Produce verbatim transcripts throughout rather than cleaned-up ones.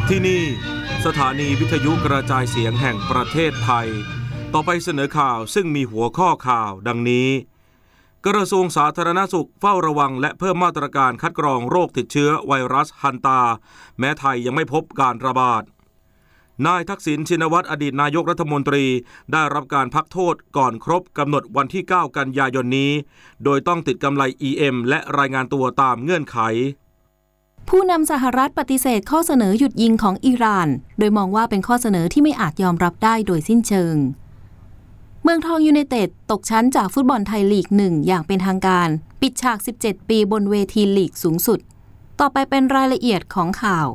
ที่นี่สถานีวิทยุกระจายเสียงแห่งประเทศไทยต่อไปเสนอข่าวซึ่งมีหัวข้อข่าวดังนี้กระทรวงสาธารณสุขเฝ้าระวังและเพิ่มมาตรการคัดกรองโรคติดเชื้อไวรัสฮันตาแม้ไทยยังไม่พบการระบาดนายทักษิณชินวัตรอดีตนายกรัฐมนตรีได้รับการพักโทษก่อนครบกำหนดวันที่เก้ากันยายนนี้โดยต้องติดกำไร อี เอ็ม และรายงานตัวตามเงื่อนไขผู้นำสหรัฐปฏิเสธข้อเสนอหยุดยิงของอิหร่านโดยมองว่าเป็นข้อเสนอที่ไม่อาจยอมรับได้โดยสิ้นเชิงเมืองทองยูไนเต็ดตกชั้นจากฟุตบอลไทยลีกหนึ่งอย่างเป็นทางการปิดฉากสิบเจ็ดปีบนเวทีลีกสูงสุดต่อไปเป็นรายละเอียดของข่าว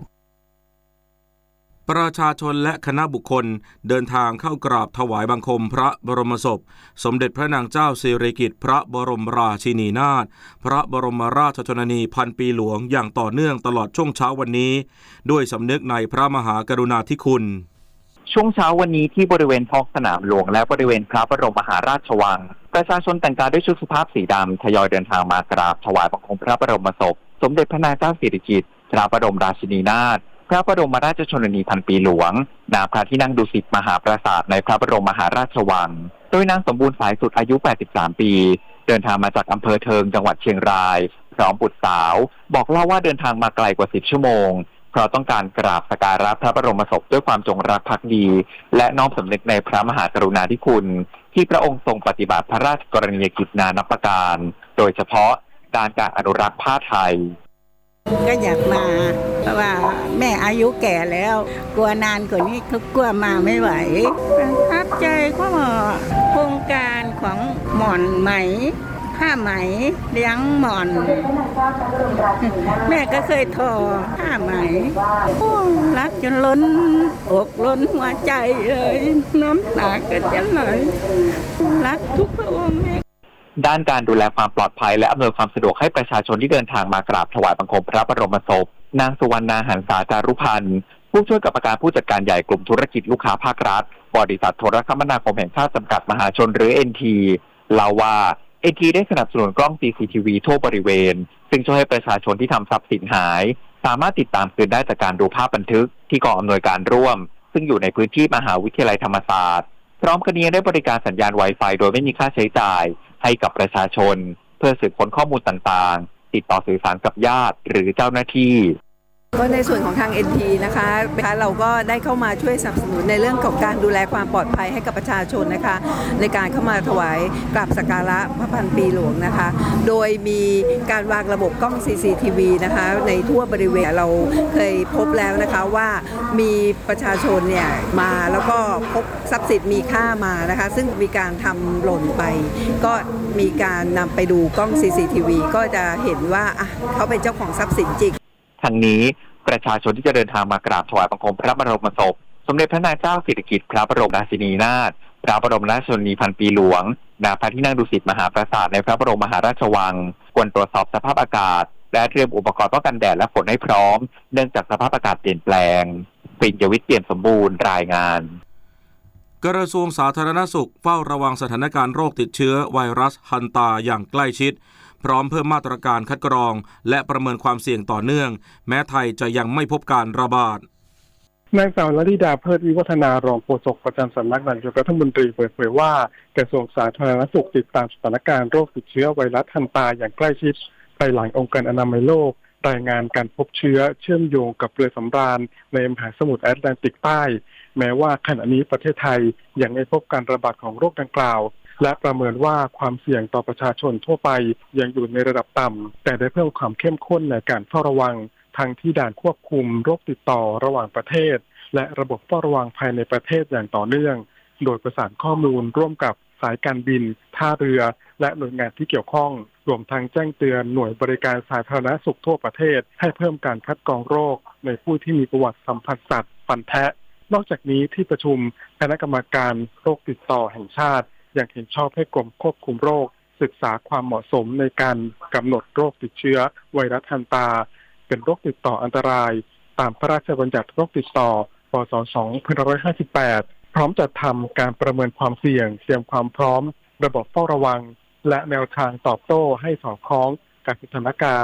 ประชาชนและคณะบุคคลเดินทางเข้ากราบถวายบังคมพระบรมศพสมเด็จพระนางเจ้าสิริกิติ์พระบรมราชินีนาถพระบรมราชชนนีพันปีหลวงอย่างต่อเนื่องตลอดช่วงเช้าวันนี้ด้วยสำนึกในพระมหากรุณาธิคุณช่วงเช้าวันนี้ที่บริเวณท้องสนามหลวงและบริเวณพระบรมมหาราชวังประชาชนแต่งกายด้วยชุดสุภาพสีดำทยอยเดินทางมากราบถวายบังคมพระบรมศพสมเด็จพระนางเจ้าสิริกิติ์พระบรมราชินีนาถพระบรมราชชนนีพันปีหลวงณพระที่นั่งดุสิตมหาปราสาทในพระบรมมหาราชวังโดยนางสมบูรณ์สายสุดอายุแปดสิบสามปีเดินทางมาจากอำเภอเทิงจังหวัดเชียงรายพร้อมบุตรสาวบอกเล่าว่าเดินทางมาไกลกว่าสิบชั่วโมงเพราะต้องการกราบสักการะพระบรมศพด้วยความจงรักภักดีและน้อมสำนึกในพระมหากรุณาธิคุณที่พระองค์ทรงปฏิบัติพระราชกรณียกิจนานับประการโดยเฉพาะด้านการอนุรักษ์ผ้าไทยก็อยากมาเพราะว่าแม่อายุแก่แล้วกลัวนานกว่านี้ก็กลัวมาไม่ไหวประทับใจก็โครงการของหม่อนไหมผ้าไหมเลี้ยงหม่อนแม่ก็เคยทอผ้าไหมรักจนล้นอกล้นหัวใจเลยน้ำตาก็จะไหลรักทุกพระองค์ด้านการดูแลความปลอดภัยและอำนวยความสะดวกให้ประชาชนที่เดินทางมากราบถวายบังคมพระบรมศพนางสุวรรณาหันษาจารุพันธ์ผู้ช่วยกรรมการผู้จัดการใหญ่กลุ่มธุรกิจลูกค้าภาครัฐบริษัทโทรคมนาคมแห่งชาติจำกัดมหาชนหรือ เอ็น ที เล่าว่า เอ็น ที ได้สนับสนุนกล้อง ซี ซี ที วี ทั่วบริเวณซึ่งช่วยให้ประชาชนที่ทำทรัพย์สินหายสามารถติดตามคืนได้จากการดูภาพบันทึกที่กองอำนวยการร่วมซึ่งอยู่ในพื้นที่มหาวิทยาลัยธรรมศาสตร์พร้อมกันนี้ได้บริการสัญญาณ Wi-Fi โดยไม่มีค่าใช้จ่ายให้กับประชาชนเพื่อสืบค้นข้อมูลต่างๆติดต่อสื่อสารกับญาติหรือเจ้าหน้าที่ก็ในส่วนของทาง เอ็น ที นะคะเราก็ได้เข้ามาช่วยสนับสนุนในเรื่องของการดูแลความปลอดภัยให้กับประชาชนนะคะในการเข้ามาถวายกราบสักการะพระพันปีหลวงนะคะโดยมีการวางระบบกล้อง ซี ซี ที วี นะคะในทั่วบริเวณเราเคยพบแล้วนะคะว่ามีประชาชนเนี่ยมาแล้วก็พบทรัพย์สินมีค่ามานะคะซึ่งมีการทำหล่นไปก็มีการนำไปดูกล้อง ซี ซี ที วี ก็จะเห็นว่าอ่ะเขาเป็นเจ้าของทรัพย์สินจริงทั้งนี้ประชาชนที่จะเดินทางมากราบถวายบังคมพระบรมศพสมเด็จพระนางเจ้าสิริกิติ์พระบรมราชินีนาถพระบรมราชชนนีพันปีหลวงณพระที่นั่งดุสิตมหาปราสาทในพระบรมมหาราชวังควรตรวจสอบสภาพอากาศและเตรียมอุปกรณ์ป้องกันแดดและฝนให้พร้อมเนื่องจากสภาพอากาศเปลี่ยนแปลงปิ่น ยวิทย์ เปี่ยมสมบูรณ์รายงานกระทรวงสาธารณสุขเฝ้าระวังสถานการณ์โรคติดเชื้อไวรัสฮันตาอย่างใกล้ชิดพร้อมเพิ่มมาตรการคัดกรองและประเมินความเสี่ยงต่อเนื่องแม้ไทยจะยังไม่พบการระบาดนางสาวลลิดาเพิดวิวัฒนารองโฆษกประจำสำนักนายกรัฐมนตรีเปิดเผยว่ากระทรวงสาธารณสุขติดตามสถานการณ์โรคติดเชื้อไวรัสฮันตาอย่างใกล้ชิดภายหลังองค์การอนามัยโลกรายงานการพบเชื้อเชื่อมโยงกับเรือสำราญในมหาสมุทรแอตแลนติกใต้แม้ว่าขณะนี้ประเทศไทยยังไม่พบการระบาดของโรคดังกล่าวและประเมินว่าความเสี่ยงต่อประชาชนทั่วไปยังอยู่ในระดับต่ำแต่ได้เพิ่มความเข้มข้นในการเฝ้าระวังทั้งที่ด่านควบคุมโรคติดต่อระหว่างประเทศและระบบเฝ้าระวังภายในประเทศอย่างต่อเนื่องโดยประสานข้อมูลร่วมกับสายการบินท่าเรือและหน่วยงานที่เกี่ยวข้องรวมทั้งแจ้งเตือนหน่วยบริการสาธารณสุขทั่วประเทศให้เพิ่มการคัดกรองโรคในผู้ที่มีประวัติสัมผัสสัตว์ฟันแทะนอกจากนี้ที่ประชุมคณะกรรมการโรคติดต่อแห่งชาติยังเห็นชอบให้กรมควบคุมโรคศึกษาความเหมาะสมในการกำหนดโรคติดเชื้อไวรัสฮันตาเป็นโรคติดต่ออันตรายตามพระราชบัญญัติโรคติดต่อพ.ศ. สองพันห้าร้อยห้าสิบแปดพร้อมจัดทำการประเมินความเสี่ยงเตรียมความพร้อมระบบเฝ้าระวังและแนวทางตอบโต้ให้สอดคล้องกับสถานการณ์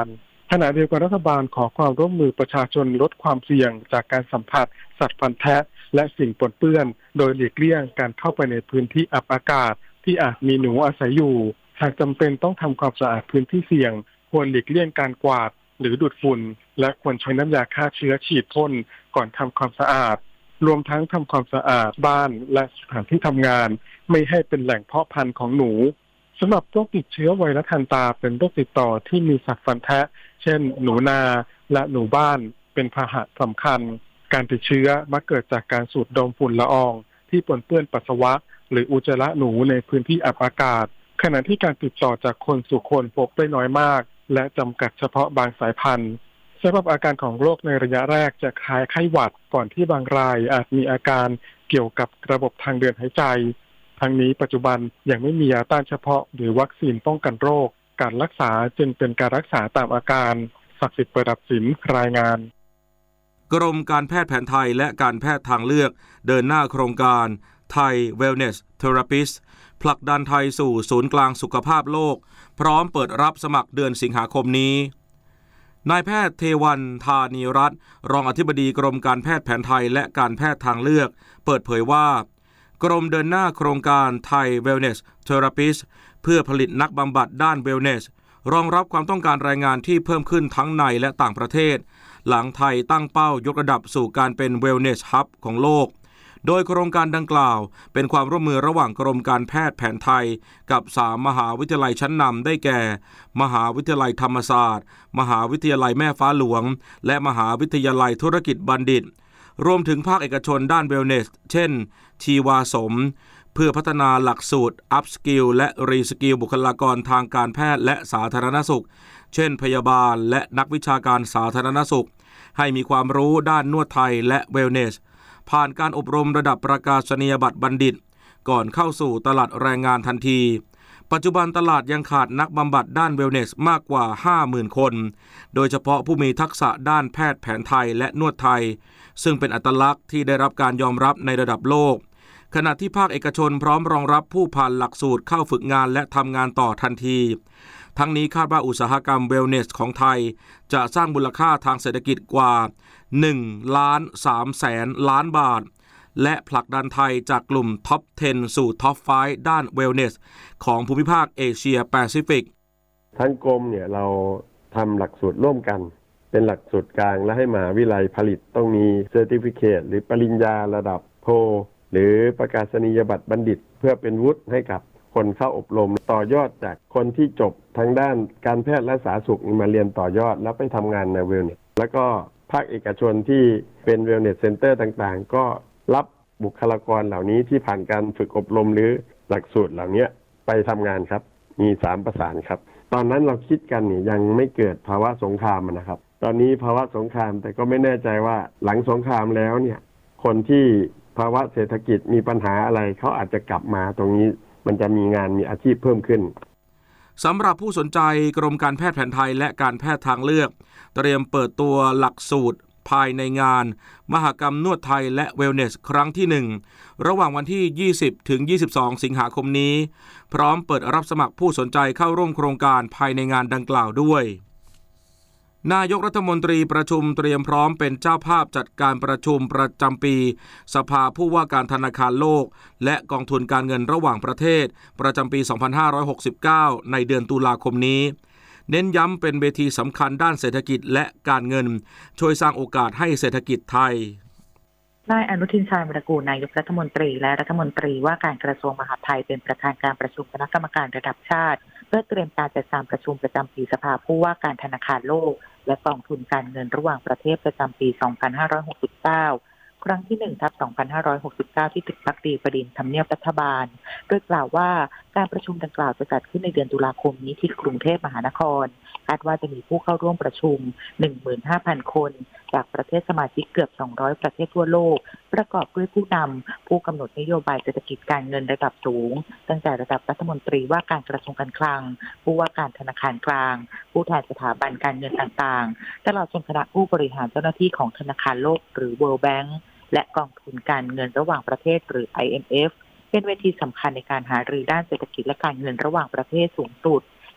ขณะเดียวกันรัฐบาลขอความร่วมมือประชาชนลดความเสี่ยงจากการสัมผัสสัตว์ฟันแทะและสิ่งปนเปื้อนโดยหลีกเลี่ยงการเข้าไปในพื้นที่อับอากาศที่อาจมีหนูอาศัยอยู่หากจำเป็นต้องทำความสะอาดพื้นที่เสี่ยงควรหลีกเลี่ยงการกวาดหรือดูดฝุ่นและควรใช้น้ำยาฆ่าเชื้อฉีดพ่นก่อนทำความสะอาดรวมทั้งทำความสะอาดบ้านและสถานที่ทำงานไม่ให้เป็นแหล่งเพาะพันธุ์ของหนูสำหรับโรคติดเชื้อไวรัสทันตาเป็นโรคติดต่อที่มีสัตว์ฟันแทะเช่นหนูนาและหนูบ้านเป็นพาหะสำคัญการติดเชื้อมักเกิดจากการสูดดมฝุ่นละอองที่ปนเปื้อนปัสสาวะหรืออุจจาระหนูในพื้นที่อับอากาศขณะที่การติดต่อจากคนสู่คนพบได้น้อยมากและจำกัดเฉพาะบางสายพันธุ์สำหรับอาการของโรคในระยะแรกจะคล้ายไข้หวัดก่อนที่บางรายอาจมีอาการเกี่ยวกับระบบทางเดินหายใจทั้งนี้ปัจจุบันยังไม่มียาต้านเฉพาะหรือวัคซีนป้องกันโรคการรักษาจึงเป็นการรักษาตามอาการศักดิ์สิทธิ์ประดับสินรายงานกรมการแพทย์แผนไทยและการแพทย์ทางเลือกเดินหน้าโครงการ Thai Wellness Therapist ผลักดันไทยสู่ศูนย์กลางสุขภาพโลกพร้อมเปิดรับสมัครเดือนสิงหาคมนี้นายแพทย์เทวันธานีรัตน์รองอธิบดีกรมการแพทย์แผนไทยและการแพทย์ทางเลือกเปิดเผยว่ากรมเดินหน้าโครงการ Thai Wellness Therapist เพื่อผลิตนักบำบัดด้าน Wellness รองรับความต้องการแรงงานที่เพิ่มขึ้นทั้งในและต่างประเทศหลังไทยตั้งเป้ายกระดับสู่การเป็น Wellness Hub ของโลกโดยโครงการดังกล่าวเป็นความร่วมมือระหว่างกรมการแพทย์แผนไทยกับสามมหาวิทยาลัยชั้นนำได้แก่มหาวิทยาลัยธรรมศาสตร์มหาวิทยาลัยแม่ฟ้าหลวงและมหาวิทยาลัยธุรกิจบัณฑิตรวมถึงภาคเอกชนด้าน Wellness เช่นชีวาสมเพื่อพัฒนาหลักสูตร Up Skill และ Re Skill บุคลากรทางการแพทย์และสาธารณสุขเช่นพยาบาลและนักวิชาการสาธารณสุขให้มีความรู้ด้านนวดไทยและ Wellness ผ่านการอบรมระดับประกาศนียบัตรบัณฑิตก่อนเข้าสู่ตลาดแรงงานทันทีปัจจุบันตลาดยังขาดนักบำบัดด้าน Wellness มากกว่า ห้าหมื่น คนโดยเฉพาะผู้มีทักษะด้านแพทย์แผนไทยและนวดไทยซึ่งเป็นอัตลักษณ์ที่ได้รับการยอมรับในระดับโลกขณะที่ภาคเอกชนพร้อมรองรับผู้ผ่านหลักสูตรเข้าฝึกงานและทำงานต่อทันทีทั้งนี้คาดว่าอุตสาหกรรม Wellness ของไทยจะสร้างมูลค่าทางเศรษฐกิจกว่าหนึ่งล้านสามแสนล้านบาทและผลักดันไทยจากกลุ่มท็อปสิบสู่ท็อปห้าด้าน Wellness ของภูมิภาคเอเชียแปซิฟิกทั้งกรมเนี่ยเราทำหลักสูตรร่วมกันเป็นหลักสูตรกลางและให้มหาวิทยาลัยผลิตต้องมีเซอร์ติฟิเคตหรือปริญญาระดับโทหรือประกาศนียบัตรบัณฑิตเพื่อเป็นวุฒิให้กับคนเข้าอบรมต่อยอดจากคนที่จบทางด้านการแพทย์และสาธารณสุขมาเรียนต่อยอดแล้วไปทำงานใน Wellness แล้วก็ภาคเอกชนที่เป็น Wellness Center ต่างๆก็รับบุคลากรเหล่านี้ที่ผ่านการฝึกอบรมหรือหลักสูตรเหล่านี้ไปทำงานครับมีสามประสานครับตอนนั้นเราคิดกันนี่ยังไม่เกิดภาวะสงครามนะครับตอนนี้ภาวะสงครามแต่ก็ไม่แน่ใจว่าหลังสงครามแล้วเนี่ยคนที่ภาวะเศรษฐกิจมีปัญหาอะไรเขาอาจจะกลับมาตรงนี้มันจะมีงานมีอาชีพเพิ่มขึ้นสำหรับผู้สนใจกรมการแพทย์แผนไทยและการแพทย์ทางเลือกเตรียมเปิดตัวหลักสูตรภายในงานมหกรรมนวดไทยและ Wellness ครั้งที่หนึ่งระหว่างวันที่ยี่สิบถึงยี่สิบสองสิงหาคมนี้พร้อมเปิดรับสมัครผู้สนใจเข้าร่วมโครงการภายในงานดังกล่าวด้วยนายกรัฐมนตรีประชุมเตรียมพร้อมเป็นเจ้าภาพจัดการประชุมประจำปีสภาผู้ว่าการธนาคารโลกและกองทุนการเงินระหว่างประเทศประจำปีสองพันห้าร้อยหกสิบเก้าในเดือนตุลาคมนี้เน้นย้ำเป็นเวทีสำคัญด้านเศรษฐกิจและการเงินช่วยสร้างโอกาสให้เศรษฐกิจไทยนายอนุทินชาญวิรากูลนายกรัฐมนตรีและรัฐมนตรีว่าการกระทรวงมหาดไทยเป็นประธานการประชุมคณะกรรมการระดับชาติเพื่อเตรียมการจัดการประชุมประจำปีสภาผู้ว่าการธนาคารโลกและกองทุนการเงินระหว่างประเทศประจำปีสองพันห้าร้อยหกสิบเก้าครั้งที่หนึ่งทับสองพันห้าร้อยหกสิบเก้าที่ตึกพักดีประดิษฐ์ทำเนียบรัฐบาลโดยกล่าวว่าการประชุมดังกล่าวจะจัดขึ้นในเดือนตุลาคมนี้ที่กรุงเทพมหานครคาดว่าจะมีผู้เข้าร่วมประชุม หนึ่งหมื่นห้าพัน คนจากประเทศสมาชิกเกือบสองร้อยประเทศทั่วโลกประกอบด้วยผู้นำผู้กำหนดนโยบายเศรษฐกิจการเงินระดับสูงตั้งแต่ระดับรัฐมนตรีว่าการกระทรวงการคลังผู้ว่าการธนาคารกลางผู้แทนสถาบันการเงินต่างๆตลอดจนคณะผู้บริหารเจ้าหน้าที่ของธนาคารโลกหรือ World Bank และกองทุนการเงินระหว่างประเทศหรือ ไอ เอ็ม เอฟ เป็นเวทีสำคัญในการหารือด้านเศรษฐกิจและการเงินระหว่างประเทศสูงสุด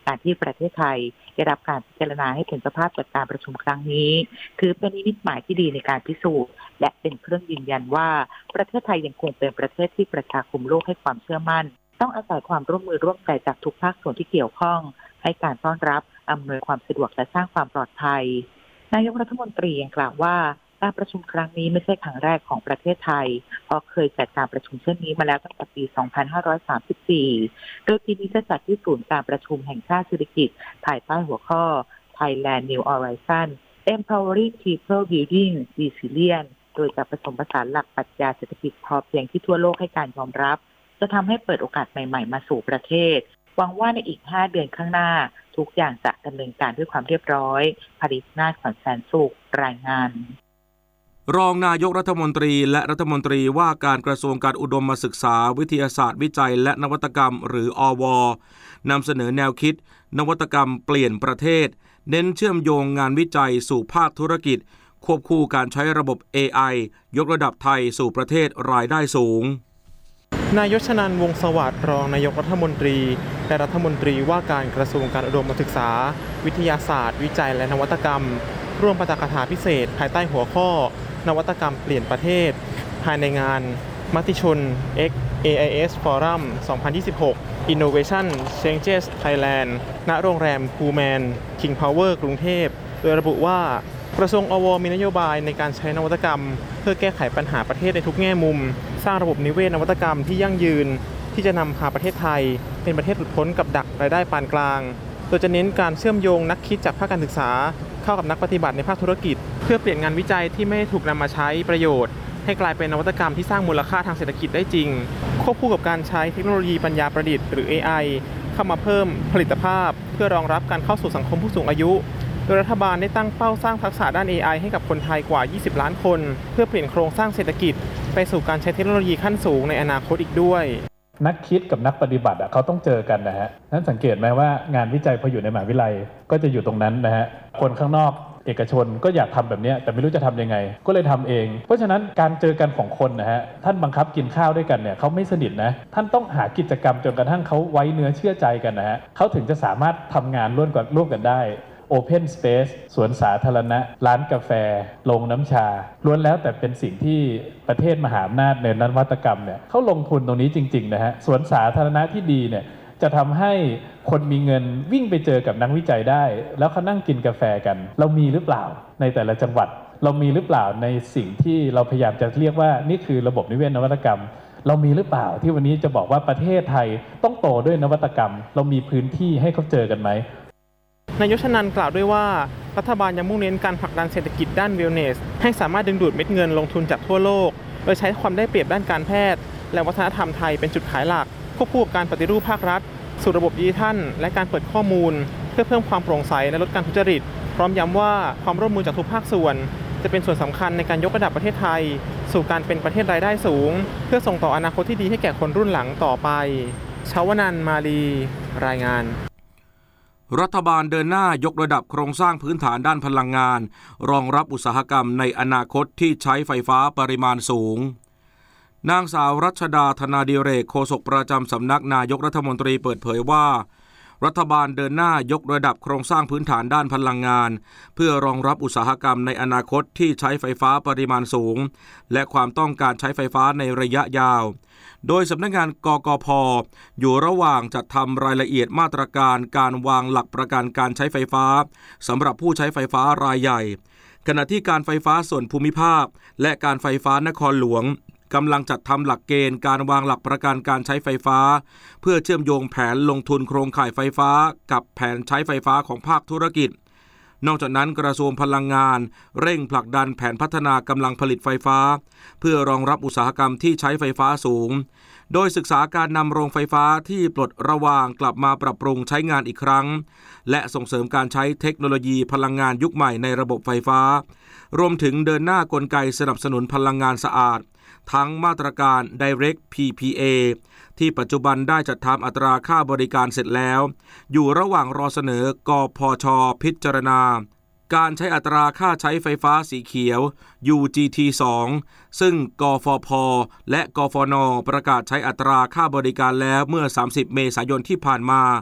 การที่ประเทศไทยได้รับการพิจารณาให้เป็นเจ้าภาพจัดการประชุมครั้งนี้ถือเป็นนิมิตหมายที่ดีในการพิสูจน์และเป็นเครื่องยืนยันว่าประเทศไทยยังคงเป็นประเทศที่ประชาคมโลกให้ความเชื่อมั่นต้องอาศัยความร่วมมือร่วมใจจากทุกภาคส่วนที่เกี่ยวข้องให้การต้อนรับอำนวยความสะดวกและสร้างความปลอดภัยนายกรัฐมนตรียังกล่าวว่าการประชุมครั้งนี้ไม่ใช่ครั้งแรกของประเทศไทยเพราะเคยจัดการประชุมเช่นนี้มาแล้วตั้งแต่ปี สองพันห้าร้อยสามสิบสี่ โดยปีนี้จะจัดที่ศูนย์การประชุมแห่งชาติเศรษฐกิจภายใต้หัวข้อ Thailand New Horizon Empowering People Building Resilience โดยจะผสมผสานหลักปรัชญาเศรษฐกิจพอเพียงที่ทั่วโลกให้การยอมรับจะทำให้เปิดโอกาสใหม่ๆมาสู่ประเทศหวังว่าในอีกห้าเดือนข้างหน้าทุกอย่างจะดำเนินการด้วยความเรียบร้อยผลิตนาถขวัญแสนสุขรายงานรองนายกรัฐมนตรีและรัฐมนตรีว่าการกระทรวงการอุดมศึกษาวิทยาศาสตร์วิจัยและนวัตกรรมหรืออวนำเสนอแนวคิดนวัตกรรมเปลี่ยนประเทศเน้นเชื่อมโยงงานวิจัยสู่ภาคธุรกิจควบคู่การใช้ระบบ เอ ไอ ยกระดับไทยสู่ประเทศรายได้สูงนายชนันท์ วงศ์สวัสดิ์รองนายกรัฐมนตรีและรัฐมนตรีว่าการกระทรวงการอุดมศึกษาวิทยาศาสตร์วิจัยและนวัตกรรมร่วมปาฐกถาพิเศษภายใต้หัวข้อนวัตกรรมเปลี่ยนประเทศภายในงานมติชน X เอ ไอ เอส Forum สองพันยี่สิบหก Innovation Changes Thailand ณ โรงแรมพูแมน King Power กรุงเทพโดยระบุว่ากระทรวงอวมีนโยบายในการใช้นวัตกรรมเพื่อแก้ไขปัญหาประเทศในทุกแง่มุมสร้างระบบนิเวศนวัตกรรมที่ยั่งยืนที่จะนำพาประเทศไทยเป็นประเทศหลุดพ้นกับดักรายได้ปานกลางโดยจะเน้นการเชื่อมโยงนักคิดจากภาคการศึกษาเข้ากับนักปฏิบัติในภาคธุรกิจเพื่อเปลี่ยนงานวิจัยที่ไม่ถูกนำมาใช้ประโยชน์ให้กลายเป็นนวัตกรรมที่สร้างมูลค่าทางเศรษฐกิจได้จริงควบคู่กับการใช้เทคโนโลยีปัญญาประดิษฐ์หรือ เอ ไอ เข้ามาเพิ่มผลิตภาพเพื่อรองรับการเข้าสู่สังคมผู้สูงอายุโดยรัฐบาลได้ตั้งเป้าสร้างทักษะด้าน เอ ไอ ให้กับคนไทยกว่ายี่สิบล้านคนเพื่อเปลี่ยนโครงสร้างเศรษฐกิจไปสู่การใช้เทคโนโลยีขั้นสูงในอนาคตอีกด้วยนักคิดกับนักปฏิบัติอ่ะเขาต้องเจอกันนะฮะนั้นสังเกตไหมว่างานวิจัยพออยู่ในมหาวิทยาลัยก็จะอยู่ตรงนั้นนะฮะคนข้างนอกเอกชนก็อยากทำแบบนี้แต่ไม่รู้จะทำยังไงก็เลยทำเองเพราะฉะนั้นการเจอกันของคนนะฮะท่านบังคับกินข้าวด้วยกันเนี่ยเขาไม่สนิทนะท่านต้องหากิจกรรมจนกระทั่งเขาไว้เนื้อเชื่อใจกันนะฮะเขาถึงจะสามารถทำงานร่วมกันร่วมกันได้Open Space สวนสาธารณะร้านกาแฟโรงน้ำชาล้วนแล้วแต่เป็นสิ่งที่ประเทศมหาอำนาจในนวัตกรรมเนี่ยเขาลงทุนตรงนี้จริงๆนะฮะสวนสาธารณะที่ดีเนี่ยจะทำให้คนมีเงินวิ่งไปเจอกับนักวิจัยได้แล้วเขานั่งกินกาแฟกันเรามีหรือเปล่าในแต่ละจังหวัดเรามีหรือเปล่าในสิ่งที่เราพยายามจะเรียกว่านี่คือระบบนิเวศนวัตกรรมเรามีหรือเปล่าที่วันนี้จะบอกว่าประเทศไทยต้องโตด้วยนวัตกรรมเรามีพื้นที่ให้เขาเจอกันไหมนายชนันท์กล่าวด้วยว่ารัฐบาลยังมุ่งเน้นการผลักดันเศรษฐกิจด้านเวลเนสให้สามารถดึงดูดเม็ดเงินลงทุนจากทั่วโลกโดยใช้ความได้เปรียบด้านการแพทย์และวัฒนธรรมไทยเป็นจุดขายหลักควบคู่กับการปฏิรูปภาครัฐสู่ระบบดิจิทัลและการเปิดข้อมูลเพื่อเพิ่มความโปร่งใสและลดการทุจริตพร้อมย้ำว่าความร่วมมือจากทุกภาคส่วนจะเป็นส่วนสำคัญในการยกระดับประเทศไทยสู่การเป็นประเทศรายได้สูงเพื่อส่งต่ออนาคตที่ดีให้แก่คนรุ่นหลังต่อไปชวนันท์มาลีรายงานรัฐบาลเดินหน้ายกระดับโครงสร้างพื้นฐานด้านพลังงานรองรับอุตสาหกรรมในอนาคตที่ใช้ไฟฟ้าปริมาณสูงนางสาวรัชดาธนาดิเรกโฆษกประจำสำนักนายกรัฐมนตรีเปิดเผยว่ารัฐบาลเดินหน้ายกระดับโครงสร้างพื้นฐานด้านพลังงานเพื่อรองรับอุตสาหกรรมในอนาคตที่ใช้ไฟฟ้าปริมาณสูงและความต้องการใช้ไฟฟ้าในระยะยาวโดยสำนักงานกกพ.อยู่ระหว่างจัดทำรายละเอียดมาตรการการวางหลักประกันการใช้ไฟฟ้าสำหรับผู้ใช้ไฟฟ้ารายใหญ่ขณะที่การไฟฟ้าส่วนภูมิภาคและการไฟฟ้านครหลวงกำลังจัดทำหลักเกณฑ์การวางหลักประกันการใช้ไฟฟ้าเพื่อเชื่อมโยงแผนลงทุนโครงข่ายไฟฟ้ากับแผนใช้ไฟฟ้าของภาคธุรกิจนอกจากนั้นกระทรวงพลังงานเร่งผลักดันแผนพัฒนากำลังผลิตไฟฟ้าเพื่อรองรับอุตสาหกรรมที่ใช้ไฟฟ้าสูงโดยศึกษาการนำโรงไฟฟ้าที่ปลดระวางกลับมาปรับปรุงใช้งานอีกครั้งและส่งเสริมการใช้เทคโนโลยีพลังงานยุคใหม่ในระบบไฟฟ้ารวมถึงเดินหน้ากลไกสนับสนุนพลังงานสะอาดทั้งมาตรการ Direct พี พี เอ ที่ปัจจุบันได้จัดทำอัตราค่าบริการเสร็จแล้วอยู่ระหว่างรอเสนอกพช.พิจารณาการใช้อัตราค่าใช้ไฟฟ้าสีเขียว ยู จี ที สอง ซึ่งกฟผ.และกฟน.ประกาศใช้อัตราค่าบริการแล้วเมื่อสามสิบเมษายนที่ผ่านมา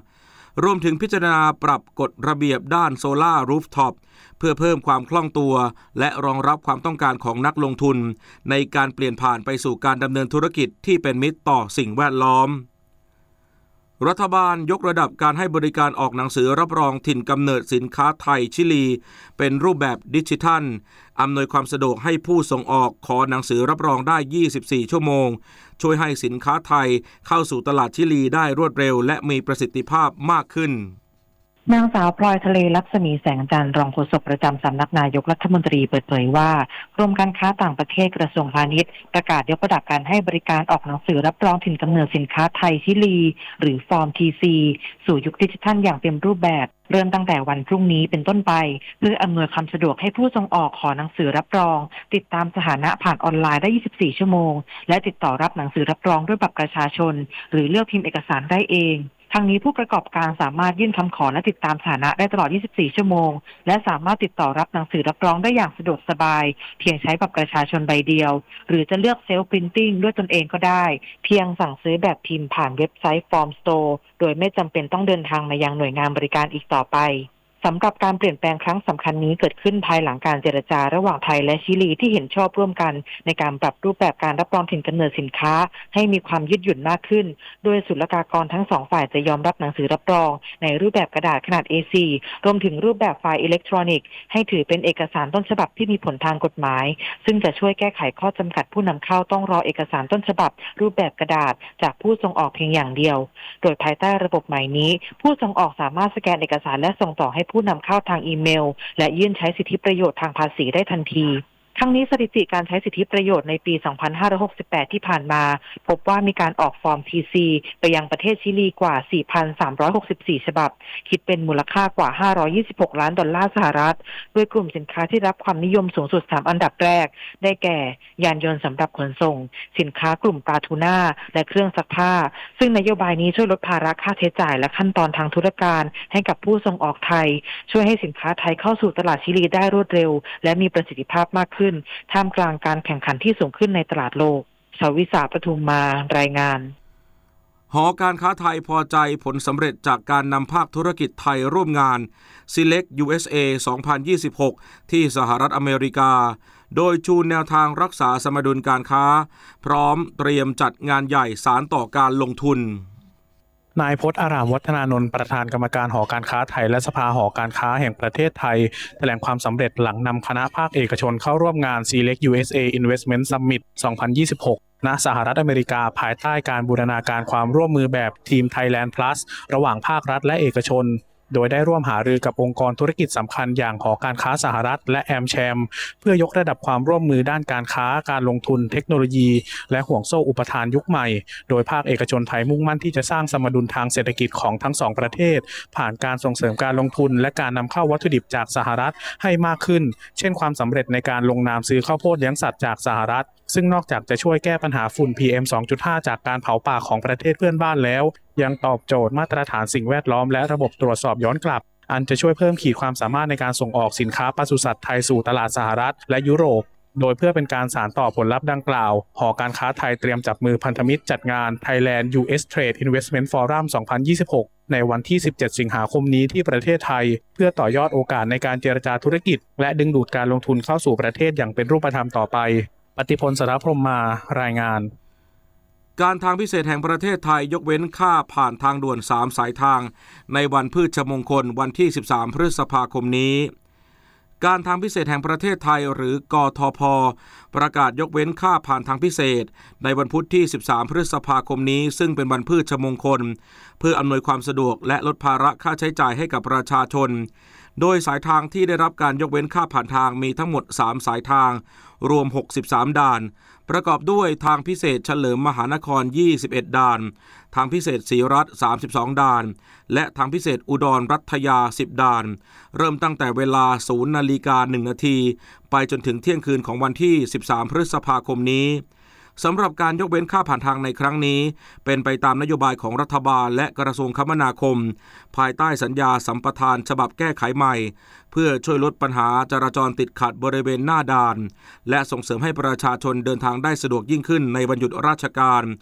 รวมถึงพิจารณาปรับกฎระเบียบด้านโซล่ารูฟท็อปเพื่อเพิ่มความคล่องตัวและรองรับความต้องการของนักลงทุนในการเปลี่ยนผ่านไปสู่การดำเนินธุรกิจที่เป็นมิตรต่อสิ่งแวดล้อมรัฐบาลยกระดับการให้บริการออกหนังสือรับรองถิ่นกำเนิดสินค้าไทยชิลีเป็นรูปแบบดิจิทัลอำนวยความสะดวกให้ผู้ส่งออกขอหนังสือรับรองได้ยี่สิบสี่ชั่วโมงช่วยให้สินค้าไทยเข้าสู่ตลาดชิลีได้รวดเร็วและมีประสิทธิภาพมากขึ้นนางสาวพลอยทะเลลักษมีแสงจันทร์รองโฆษกประจำสำนักนายกรัฐมนตรีเปิดเผยว่ากรมการค้าต่างประเทศกระทรวงพาณิชย์ประกาศยกระดับการให้บริการออกหนังสือรับรองถิ่นกำเนิดสินค้าไทยชิลีหรือฟอร์ม ที ซี สู่ยุคดิจิทัลอย่างเต็มรูปแบบเริ่มตั้งแต่วันพรุ่งนี้เป็นต้นไปเพื่ออำนวยความสะดวกให้ผู้ส่งออกขอหนังสือรับรองติดตามสถานะผ่านออนไลน์ได้ยี่สิบสี่ชั่วโมงและติดต่อรับหนังสือรับรองด้วยบัตรประชาชนหรือเลือกพิมพ์เอกสารได้เองทางนี้ผู้ประกอบการสามารถยื่นคำขอและติดตามสถานะได้ตลอดยี่สิบสี่ชั่วโมงและสามารถติดต่อรับหนังสือรับรองได้อย่างสะดวกสบายเพียงใช้บัตรประชาชนใบเดียวหรือจะเลือกเซลฟ์พรินติ้งด้วยตนเองก็ได้เพียงสั่งซื้อแบบพิมพ์ผ่านเว็บไซต์ Form Store โดยไม่จำเป็นต้องเดินทางมายังหน่วยงานบริการอีกต่อไปสำหรับการเปลี่ยนแปลงครั้งสำคัญนี้เกิดขึ้นภายหลังการเจรจาระหว่างไทยและชิลีที่เห็นชอบร่วมกันในการปรับรูปแบบการรับรองถิ่นกำเนิดสินค้าให้มีความยืดหยุ่นมากขึ้นโดยศุลกากรทั้งสองฝ่ายจะยอมรับหนังสือรับรองในรูปแบบกระดาษขนาด เอ โฟร์ รวมถึงรูปแบบไฟล์อิเล็กทรอนิกส์ให้ถือเป็นเอกสารต้นฉบับที่มีผลทางกฎหมายซึ่งจะช่วยแก้ไขข้อจำกัดผู้นำเข้าต้องรอเอกสารต้นฉบับรูปแบบกระดาษจากผู้ส่งออกเพียงอย่างเดียวโดยภายใต้ระบบใหม่นี้ผู้ส่งออกสามารถสแกนเอกสารและส่งต่อให้ผู้นำเข้าทางอีเมลและยื่นใช้สิทธิประโยชน์ทางภาษีได้ทันทีทั้งนี้สถิติการใช้สิทธิประโยชน์ในปี สองพันห้าร้อยหกสิบแปด ที่ผ่านมาพบว่ามีการออกฟอร์ม ที ซี ไปยังประเทศชิลีกว่า สี่พันสามร้อยหกสิบสี่ ฉบับคิดเป็นมูลค่ากว่าห้าร้อยยี่สิบหกล้านดอลลาร์สหรัฐโดยกลุ่มสินค้าที่รับความนิยมสูงสุดสามอันดับแรกได้แก่ยานยนต์สำหรับขนส่งสินค้ากลุ่มปลาทูน่าและเครื่องซักผ้าซึ่งนโยบายนี้ช่วยลดภาระค่าใช้จ่ายและขั้นตอนทางธุรการให้กับผู้ส่งออกไทยช่วยให้สินค้าไทยเข้าสู่ตลาดชิลีได้รวดเร็วและมีประสิทธิภาพมากขึ้นท่ามกลางการแข่งขันที่สูงขึ้นในตลาดโลกชวิสาปทุมมารายงานหอการค้าไทยพอใจผลสำเร็จจากการนำภาคธุรกิจไทยร่วมงาน Select ยู เอส เอ สองพันยี่สิบหก ที่สหรัฐอเมริกาโดยชูแนวทางรักษาสมดุลการค้าพร้อมเตรียมจัดงานใหญ่สานต่อการลงทุนนายพจน์อารามวัฒนานนท์ประธานกรรมการหอการค้าไทยและสภาหอการค้าแห่งประเทศไทยแถลงความสำเร็จหลังนำคณะภาคเอกชนเข้าร่วมงาน Select ยู เอส เอ Investment Summit สองพันยี่สิบหก ณ สหรัฐอเมริกาภายใต้การบูรณาการความร่วมมือแบบทีม Thailand Plus ระหว่างภาครัฐและเอกชนโดยได้ร่วมหารือกับองค์กรธุรกิจสำคัญอย่างหอการค้าสหรัฐและแอมแชมเพื่อยกระดับความร่วมมือด้านการค้าการลงทุนเทคโนโลยีและห่วงโซ่อุปทานยุคใหม่โดยภาคเอกชนไทยมุ่งมั่นที่จะสร้างสมดุลทางเศรษฐกิจของทั้งสองประเทศผ่านการส่งเสริมการลงทุนและการนำเข้าวัตถุดิบจากสหรัฐให้มากขึ้นเช่นความสำเร็จในการลงนามซื้อข้าวโพดเลี้ยงสัตว์จากสหรัฐซึ่งนอกจากจะช่วยแก้ปัญหาฝุ่น พี เอ็ม สองจุดห้า จากการเผาป่าของประเทศเพื่อนบ้านแล้วยังตอบโจทย์มาตรฐานสิ่งแวดล้อมและระบบตรวจสอบย้อนกลับอันจะช่วยเพิ่มขีดความสามารถในการส่งออกสินค้าปศุสัตว์ไทยสู่ตลาดสหรัฐและยุโรปโดยเพื่อเป็นการสานต่อผลลัพธ์ดังกล่าวหอการค้าไทยเตรียมจับมือพันธมิตรจัดงาน Thailand ยู เอส Trade Investment Forum สองพันยี่สิบหก ในวันที่สิบเจ็ดสิงหาคมนี้ที่ประเทศไทยเพื่อต่อยอดโอกาสในการเจรจาธุรกิจและดึงดูดการลงทุนเข้าสู่ประเทศอย่างเป็นรูปธรรมต่อไปปฏิพล สรพรหมมารายงานการทางพิเศษแห่งประเทศไทยยกเว้นค่าผ่านทางด่วนสามสายทางในวันพืชมงคลวันที่สิบสามพฤษภาคมนี้การทางพิเศษแห่งประเทศไทยหรือกทพ.ประกาศยกเว้นค่าผ่านทางพิเศษในวันพุธที่สิบสามพฤษภาคมนี้ซึ่งเป็นวันพืชมงคลเพื่ออำนวยความสะดวกและลดภาระค่าใช้จ่ายให้กับประชาชนโดยสายทางที่ได้รับการยกเว้นค่าผ่านทางมีทั้งหมดสามสายทางรวมหกสิบสามด่านประกอบด้วยทางพิเศษเฉลิมมหานครยี่สิบเอ็ดด่านทางพิเศษศรีรัตน์สามสิบสองด่านและทางพิเศษอุดรรัตยาสิบด่านเริ่มตั้งแต่เวลา ศูนย์นาฬิกาหนึ่งนาทีไปจนถึงเที่ยงคืนของวันที่สิบสามพฤษภาคมนี้สำหรับการยกเว้นค่าผ่านทางในครั้งนี้เป็นไปตามนโยบายของรัฐบาลและกระทรวงคมนาคมภายใต้สัญญาสัมปทานฉบับแก้ไขใหม่เพื่อช่วยลดปัญหาจราจรติดขัดบริเวณหน้าด่านและส่งเสริมให้ประชาชนเดินทางได้สะดวกยิ่งขึ้นในวันหยุดราชการ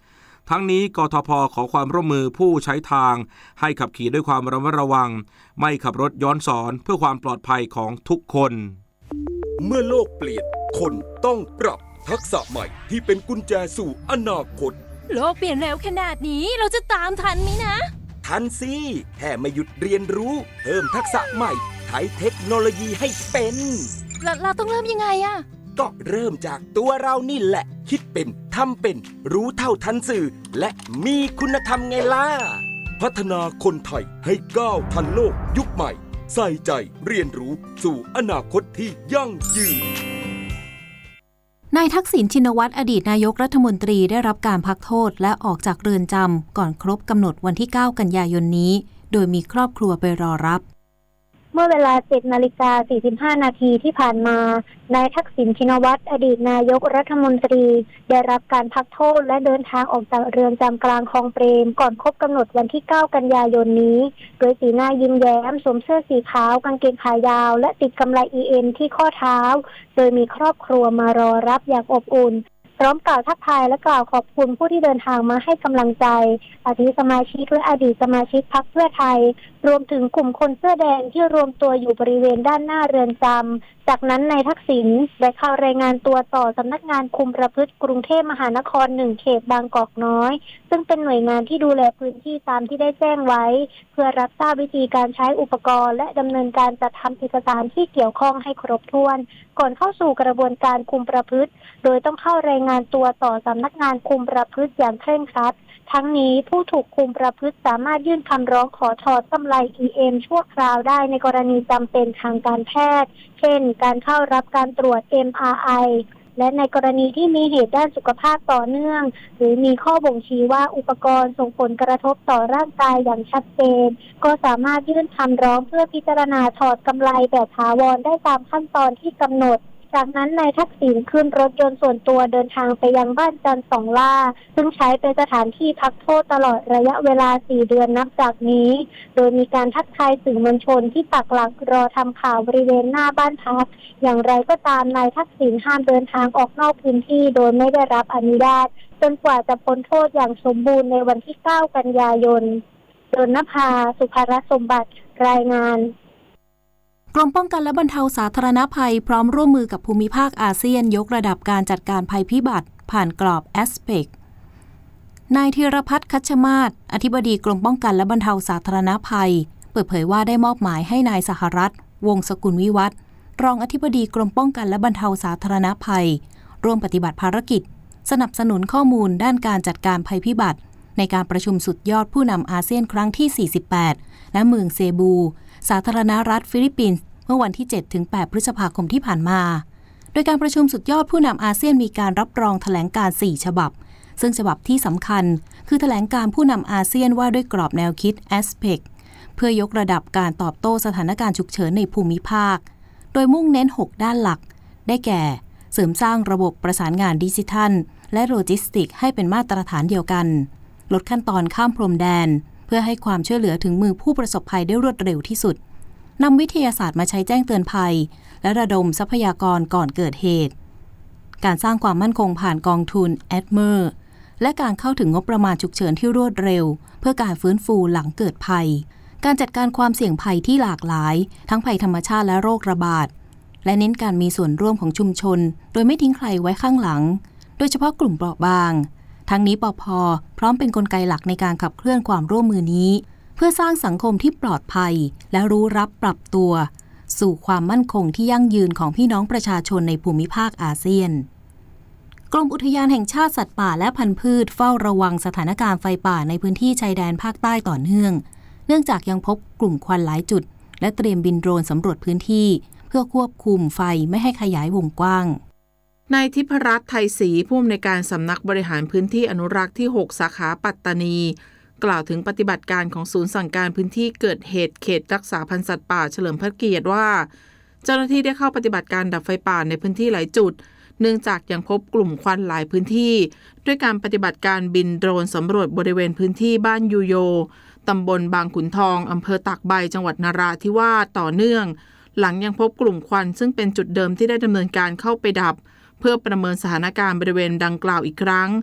ทั้งนี้กทพ.ขอความร่วมมือผู้ใช้ทางให้ขับขี่ด้วยความระมัดระวังไม่ขับรถย้อนสอนเพื่อความปลอดภัยของทุกคนเมื่อโลกเปลี่ยนคนต้องปรับทักษะใหม่ที่เป็นกุญแจสู่อนาคตโลกเปลี่ยนเร็วขนาดนี้เราจะตามทันไหมนะทันสิแค่ไม่หยุดเรียนรู้เพิ่มทักษะใหม่ใช้เทคโนโลยีให้เป็นเราเราต้องเริ่มยังไงอะก็เริ่มจากตัวเรานี่แหละคิดเป็นทำเป็นรู้เท่าทันสื่อและมีคุณธรรมไงล่ะพัฒนาคนไทยให้ก้าวทันโลกยุคใหม่ใส่ใจเรียนรู้สู่อนาคตที่ยั่งยืนนายทักษิณชินวัตรอดีตนายกรัฐมนตรีได้รับการพักโทษและออกจากเรือนจำก่อนครบกำหนดวันที่เก้ากันยายนนี้โดยมีครอบครัวไปรอรับเมื่อเวลา เจ็ดนาฬิกาสี่สิบห้า นาทีที่ผ่านมานายทักษิณชินวัตรอดีตนายกรัฐมนตรีได้รับการพักโทษและเดินทางออกจากเรือนจำกลางคลองเปรมก่อนครบกำหนดวันที่เก้ากันยายนนี้โดยสีหน้ายิ้มแย้มสวมเสื้อสีขาวกางเกงขายาวและติดกำไล อี เอ็ม ที่ข้อเท้าโดยมีครอบครัวมารอรับอย่างอบอุ่นพร้อมกล่าวทักทายและกล่าวขอบคุณผู้ที่เดินทางมาให้กำลังใจอาทิสมาชิกและอดีตสมาชิกพรรคเพื่อไทยรวมถึงกลุ่มคนเสื้อแดงที่รวมตัวอยู่บริเวณด้านหน้าเรือนจำจากนั้นนายทักษิณได้เข้ารายงานตัวต่อสำนักงานคุมประพฤติกรุงเทพมหานครหนึ่งเขตบางกอกน้อยซึ่งเป็นหน่วยงานที่ดูแลพื้นที่ตามที่ได้แจ้งไว้เพื่อรับทราบวิธีการใช้อุปกรณ์และดำเนินการจัดทำเอกสารที่เกี่ยวข้องให้ครบถ้วนก่อนเข้าสู่กระบวนการคุมประพฤติโดยต้องเข้ารายงานตัวต่อสำนักงานคุมประพฤติอย่างเคร่งครัดทั้งนี้ผู้ถูกคุมประพฤติสามารถยื่นคำร้องขอถอดกำไล อี เอ็ม ชั่วคราวได้ในกรณีจำเป็นทางการแพทย์เช่นการเข้ารับการตรวจ เอ็ม อาร์ ไอ และในกรณีที่มีเหตุด้านสุขภาพต่อเนื่องหรือมีข้อบ่งชี้ว่าอุปกรณ์ส่งผลกระทบต่อร่างกายอย่างชัดเจนก็สามารถยื่นคำร้องเพื่อพิจารณาถอดกำไลแบบถาวรได้ตามขั้นตอนที่กำหนดจากนั้นนายทักษิณขึ้นรถยนต์ส่วนตัวเดินทางไปยังบ้านจันทร์สองล่าซึ่งใช้เป็นสถานที่พักโทษตลอดระยะเวลาสี่เดือนนับจากนี้โดยมีการทักทายสื่อมวลชนที่ปักหลักรอทำข่าวบริเวณหน้าบ้านพักอย่างไรก็ตามนายทักษิณห้ามเดินทางออกนอกพื้นที่โดยไม่ได้รับอนุญาตจนกว่าจะพ้นโทษอย่างสมบูรณ์ในวันที่เก้ากันยายนดลนภาสุภรสมบัติรายงานกรมป้องกันและบรรเทาสาธารณภัยพร้อมร่วมมือกับภูมิภาคอาเซียนยกระดับการจัดการภัยพิบัติผ่านกรอบ แอสเปก นายธีรพัฒน์คัชมาศอธิบดีกรมป้องกันและบรรเทาสาธารณภัยเปิดเผยว่าได้มอบหมายให้นายสหรัฐวงศ์สกุลวิวัฒน์รองอธิบดีกรมป้องกันและบรรเทาสาธารณภัยร่วมปฏิบัติภารกิจสนับสนุนข้อมูลด้านการจัดการภัยพิบัติในการประชุมสุดยอดผู้นำอาเซียนครั้งที่สี่สิบแปดณเมืองเซบูสาธารณรัฐฟิลิปปินส์เมื่อวันที่ เจ็ดถึงแปด พฤษภาคมที่ผ่านมาโดยการประชุมสุดยอดผู้นำอาเซียนมีการรับรองแถลงการณ์สี่ฉบับซึ่งฉบับที่สำคัญคือแถลงการผู้นำอาเซียนว่าด้วยกรอบแนวคิด แอสเปก เพื่อยกระดับการตอบโต้สถานการณ์ฉุกเฉินในภูมิภาคโดยมุ่งเน้นหกด้านหลักได้แก่เสริมสร้างระบบประสานงานดิจิทัลและโลจิสติกให้เป็นมาตรฐานเดียวกันลดขั้นตอนข้ามพรมแดนเพื่อให้ความช่วยเหลือถึงมือผู้ประสบภัยได้รวดเร็วที่สุดนำวิทยาศาสตร์มาใช้แจ้งเตือนภัยและระดมทรัพยากรก่อนเกิดเหตุการสร้างความมั่นคงผ่านกองทุน เอ ดี เอ็ม อี อาร์ และการเข้าถึงงบประมาณฉุกเฉินที่รวดเร็วเพื่อการฟื้นฟูหลังเกิดภัยการจัดการความเสี่ยงภัยที่หลากหลายทั้งภัยธรรมชาติและโรคระบาดและเน้นการมีส่วนร่วมของชุมชนโดยไม่ทิ้งใครไว้ข้างหลังโดยเฉพาะกลุ่มเปราะบางทั้งนี้ปภ.พร้อมเป็นกลไกหลักในการขับเคลื่อนความร่วมมือนี้เพื่อสร้างสังคมที่ปลอดภัยและรู้รับปรับตัวสู่ความมั่นคงที่ยั่งยืนของพี่น้องประชาชนในภูมิภาคอาเซียนกรมอุทยานแห่งชาติสัตว์ป่าและพันธุ์พืชเฝ้าระวังสถานการณ์ไฟป่าในพื้นที่ชายแดนภาคใต้ต่อเนื่องเนื่องจากยังพบกลุ่มควันหลายจุดและเตรียมบินโดรนสำรวจพื้นที่เพื่อควบคุมไฟไม่ให้ขยายวงกว้างนายทิพรัตน์ไทยศรีผู้อำนวยการสำนักบริหารพื้นที่อนุรักษ์ที่หกสาขาปัตตานีกล่าวถึงปฏิบัติการของศูนย์สั่งการพื้นที่เกิดเหตุเขตรักษาพันธุ์สัตว์ป่าเฉลิมพระเกียรติว่าเจ้าหน้าที่ได้เข้าปฏิบัติการดับไฟป่าในพื้นที่หลายจุดเนื่องจากยังพบกลุ่มควันหลายพื้นที่ด้วยการปฏิบัติการบินโดรนสำรวจบริเวณพื้นที่บ้านยูโยตำบลบางขุนทองอำเภอตากใบจังหวัดนราธิวาสต่อเนื่องหลังยังพบกลุ่มควันซึ่งเป็นจุดเดิมที่ได้ดำเนินการเข้าไปดับเพื่อประเมินสถานการณ์บริเวณดังกล่าวอีกครั้ง พ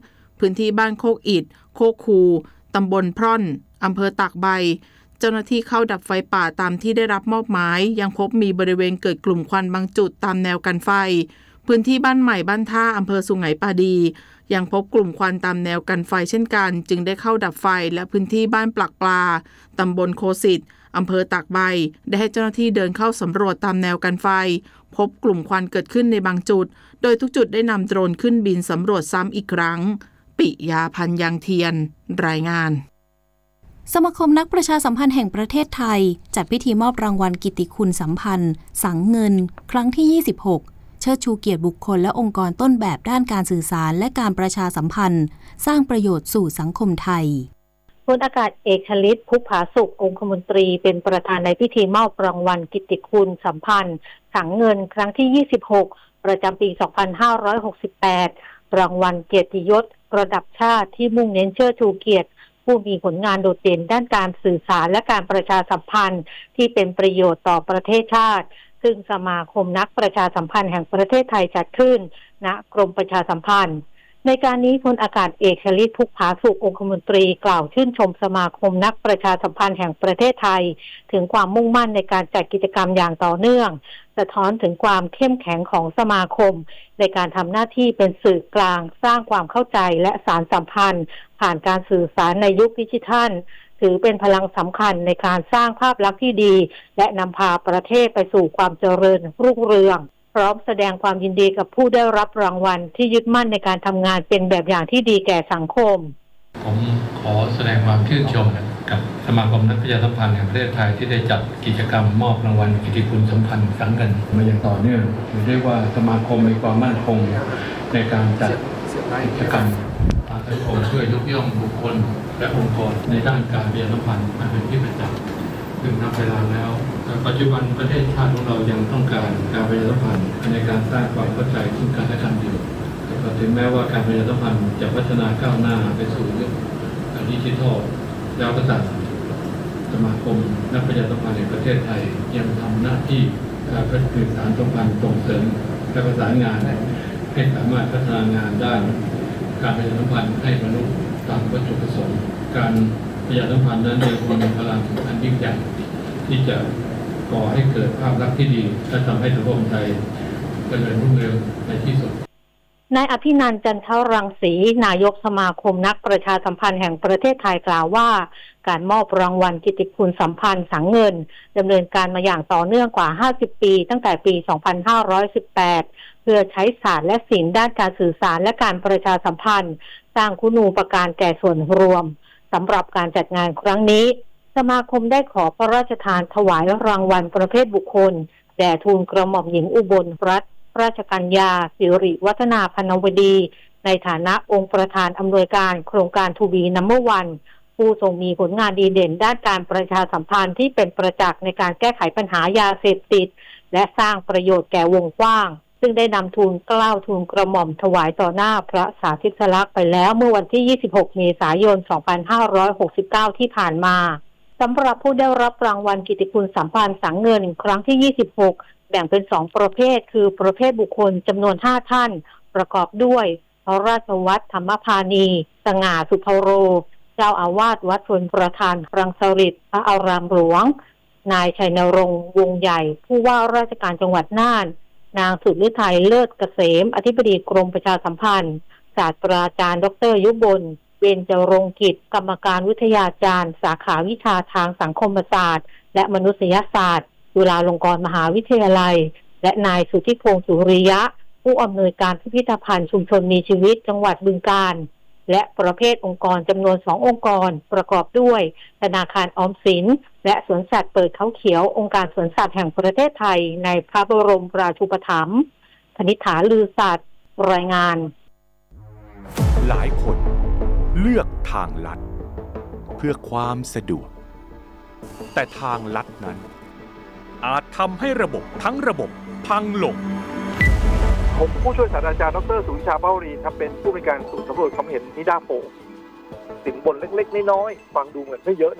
พื้นที่บ้านโคกอิฐโคกคูตำบลพร่อนอำเภอตากใบเจ้าหน้าที่เข้าดับไฟป่าตามที่ได้รับมอบหมายยังพบมีบริเวณเกิดกลุ่มควันบางจุดตามแนวกันไฟพื้นที่บ้านใหม่บ้านท่าอำเภอสุไหงปาดียังพบกลุ่มควันตามแนวกันไฟเช่นกันจึงได้เข้าดับไฟและพื้นที่บ้านปลักปลาตำบลโคสิตอำเภอตากใบได้ให้เจ้าหน้าที่เดินเข้าสำรวจตามแนวกันไฟพบกลุ่มควันเกิดขึ้นในบางจุดโดยทุกจุดได้นำโดรนขึ้นบินสำรวจซ้ำอีกครั้งปิยาพันธ์ยังเทียนรายงานสมาคมนักประชาสัมพันธ์แห่งประเทศไทยจัดพิธีมอบรางวัลกิตติคุณสัมพันธ์สังเงินครั้งที่ยี่สิบหกเชิดชูเกียรติบุคคลและองค์กรต้นแบบด้านการสื่อสารและการประชาสัมพันธ์สร้างประโยชน์สู่สังคมไทยพลอากาศเอกชลิตพุกผาสุของคมนตรีเป็นประธานในพิธีมอบรางวัลกิตติคุณสัมพันธ์สังเงินครั้งที่ยี่สิบหกประจำปี สองพันห้าร้อยหกสิบแปด รางวัลเกียรติยศระดับชาติที่มุ่งเน้นเชิดชูเกียรติผู้มีผลงานโดดเด่นด้านการสื่อสารและการประชาสัมพันธ์ที่เป็นประโยชน์ต่อประเทศชาติซึ่งสมาคมนักประชาสัมพันธ์แห่งประเทศไทยจัดขึ้นณกรมประชาสัมพันธ์ในการนี้พลอากาศเอกชลิตพุกผาสุของคมนตรีกล่าวชื่นชมสมาคมนักประชาสัมพันธ์แห่งประเทศไทยถึงความมุ่งมั่นในการจัดกิจกรรมอย่างต่อเนื่องสะท้อนถึงความเข้มแข็งของสมาคมในการทำหน้าที่เป็นสื่อกลางสร้างความเข้าใจและสานสัมพันธ์ผ่านการสื่อสารในยุคดิจิทัลถือเป็นพลังสำคัญในการสร้างภาพลักษณ์ที่ดีและนำพาประเทศไปสู่ความเจริญรุ่งเรืองพร้อมแสดงความยินดีกับผู้ได้รับรางวัลที่ยึดมั่นในการทำงานเป็นแบบอย่างที่ดีแก่สังคมผมขอแสดงความชื่นชมกับสมาคมนักประชาสัมพันธ์แห่งประเทศไทยที่ได้จัดกิจกรรมมอบรางวัลกิตติคุณสัมพันธ์สังเงินมาอย่างต่อเนื่องถือได้ว่าสมาคมมีความมั่นคงในการจัดกิจกรรมทางสังคมเพื่อยกย่องบุคคลและองค์กรในด้านการประชาสัมพันธ์มาเป็นที่ประจักษ์ซึ่งนับเวลาแล้วปัจจุบันประเทศชาติของเรายังต้องการการประชาสัมพันธ์ในการสร้างความเข้าใจซึ่งกันและกันอยู่ถึงแม้ว่าการประชาสัมพันธ์จะพัฒนาก้าวหน้าไปสู่ยุคดิจิทัลแล้วก็ตามสมาคมนักประชาสัมพันธ์แห่งประเทศไทยยังทำหน้าที่การพัฒนาสารสัมพันธ์ส่งเสริมและประสานงานให้สามารถพัฒนางานด้านการประชาสัมพันธ์ให้บรรลุตามวัตถุประสงค์การประชาสัมพันธ์นั้นยังคงมีพลังอันยิ่งใหญ่ที่จะก่อให้เกิดภาพลักษณ์ที่ดีและทำให้สังคมไทยเจริญรุ่งเรืองในที่สุดนายอภินันท์จันทรังสีนายกสมาคมนักประชาสัมพันธ์แห่งประเทศไทยกล่าวว่าการมอบรางวัลกิตติคุณสัมพันธ์สังเงินดำเนินการมาอย่างต่อเนื่องกว่าห้าสิบปีตั้งแต่ปีสองพันห้าร้อยสิบแปดเพื่อใช้ศาสตร์และศิลป์ด้านการสื่อสารและการประชาสัมพันธ์สร้างคุณูปการแก่ส่วนรวมสำหรับการจัดงานครั้งนี้สมาคมได้ขอพระราชทานถวายรางวัลประเภทบุคคลแด่ทูลกระหม่อมหญิงอุบลรัตนราชกัญญาสิริวัฒนาพนวดีในฐานะองค์ประธานอำนวยการโครงการทูบีนัมเบอร์วันผู้ทรงมีผลงานดีเด่นด้านการประชาสัมพันธ์ที่เป็นประจักษ์ในการแก้ไขปัญหายาเสพติดและสร้างประโยชน์แก่วงกว้างซึ่งได้นำทูลเกล้าทูลกระหม่อมถวายต่อหน้าพระสาธิสลักษณ์ไปแล้วเมื่อวันที่ยี่สิบหกเมษายนสองพันห้าร้อยหกสิบเก้าที่ผ่านมาสำหรับผู้ได้รับรางวัลกิตติคุณสัมพันธ์สังเงินครั้งที่ยี่สิบหกแบ่งเป็นสองประเภทคือประเภทบุคคลจำนวนห้าท่านประกอบด้วยพระราชวัตรธรรมพานีสง่าสุภโรเจ้าอาวาสวัดชลประทานรังสฤษฎ์พระอารามหลวงนายชัยนรงค์วงใหญ่ผู้ว่าราชการจังหวัดน่านนางสุทธิทัยเลิศเกษมอธิบดีกรมประชาสัมพันธ์ศาสตราจารย์ดรยุบลเบญจรงค์กิจกรรมการวิทยาจารย์สาขาวิชาทางสังคมศาสตร์และมนุษยศาสตร์จุฬาลงกรณ์มหาวิทยาลัยและนายสุทธิพงษ์สุริยะผู้อำนวยการพิพิธภัณฑ์ชุมชนมีชีวิตจังหวัดบึงกาฬและประเภทองค์กรจำนวนสององค์กรประกอบด้วยธนาคารออมสินและสวนสัตว์เปิดเขาเขียวองค์การสวนสัตว์แห่งประเทศไทยในพระบรมราชูปถัมภ์ธนิษฐาลือสัตย์รายงานหลายคนเลือกทางลัดเพื่อความสะดวกแต่ทางลัดนั้นอาจทำให้ระบบทั้งระบบพังลงผมผู้ช่วยศาสตราจารย์ดรสุวิชาเบ้ารีครับเป็นผู้บริการศูนย์สำรวจความเห็นนิดาโพสินบนเล็กๆน้อยๆฟังดูเหมือนไม่เยอะเนาะแต่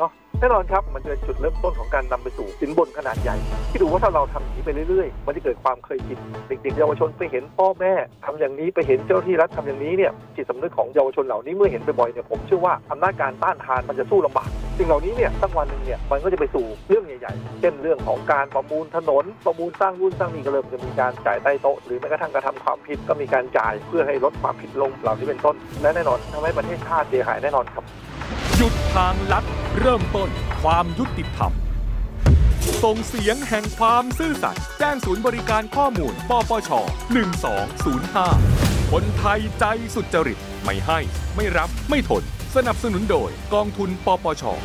แน่นอนครับมันจะเป็นจุดเริ่มต้นของการนำไปสู่สินบนขนาดใหญ่ที่ดูว่าถ้าเราทำอย่างนี้ไปเรื่อยๆมันจะเกิดความเคยชินเด็กๆเยาวชนไปเห็นพ่อแม่ทำอย่างนี้ไปเห็นเจ้าที่รัฐทำอย่างนี้เนี่ยจิตสำนึกของเยาวชนเหล่านี้เมื่อเห็นบ่อยๆเนี่ยผมเชื่อว่าอำนาจการต้านทานมันจะสู้ลำบากสิ่งเหล่านี้เนี่ยสักวันนึงเนี่ยมันก็จะไปสู่เรื่องใหญ่ๆเช่นเรื่องของการประมูลถนนประมูลสร้างรุ่นสร้างนี่ก็เริ่มจะมีการจ่ายใต้โต๊ะหรือแม้กระทั่งกระทำความผิดก็มีการจ่ายเพื่อให้ลดความผิดลงเหล่านี้เป็นต้นและแน่นอนทำให้ประเทศชาติเสียหายแน่นอนครับหยุดทางลัดเริ่มต้นความยุติธรรมส่งเสียงแห่งความซื่อสัตย์แจ้งศูนย์บริการข้อมูลปปชหนึ่งสองศูนย์ห้าคนไทยใจสุจริตไม่ให้ไม่รับไม่ทนสนับสนุนโดยกองทุนปปช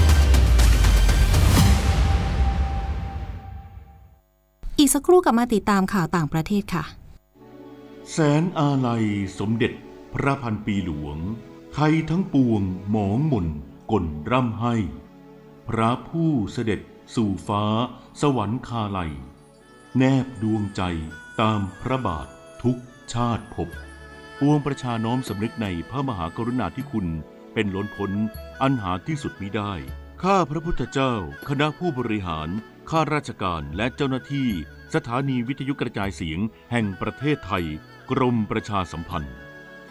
อีกสักครู่กลับมาติดตามข่าวต่างประเทศค่ะแสนอาลัยสมเด็จพระพันปีหลวงไทยทั้งปวงหมองหม่นก่นร่ำให้พระผู้เสด็จสู่ฟ้าสวรรคาลัยแนบดวงใจตามพระบาททุกชาติภพปวงประชาน้อมสำนึกในพระมหากรุณาธิคุณเป็นล้นพ้นอันหาที่สุดมิได้ข้าพระพุทธเจ้าคณะผู้บริหารข้าราชการและเจ้าหน้าที่สถานีวิทยุกระจายเสียงแห่งประเทศไทยกรมประชาสัมพันธ์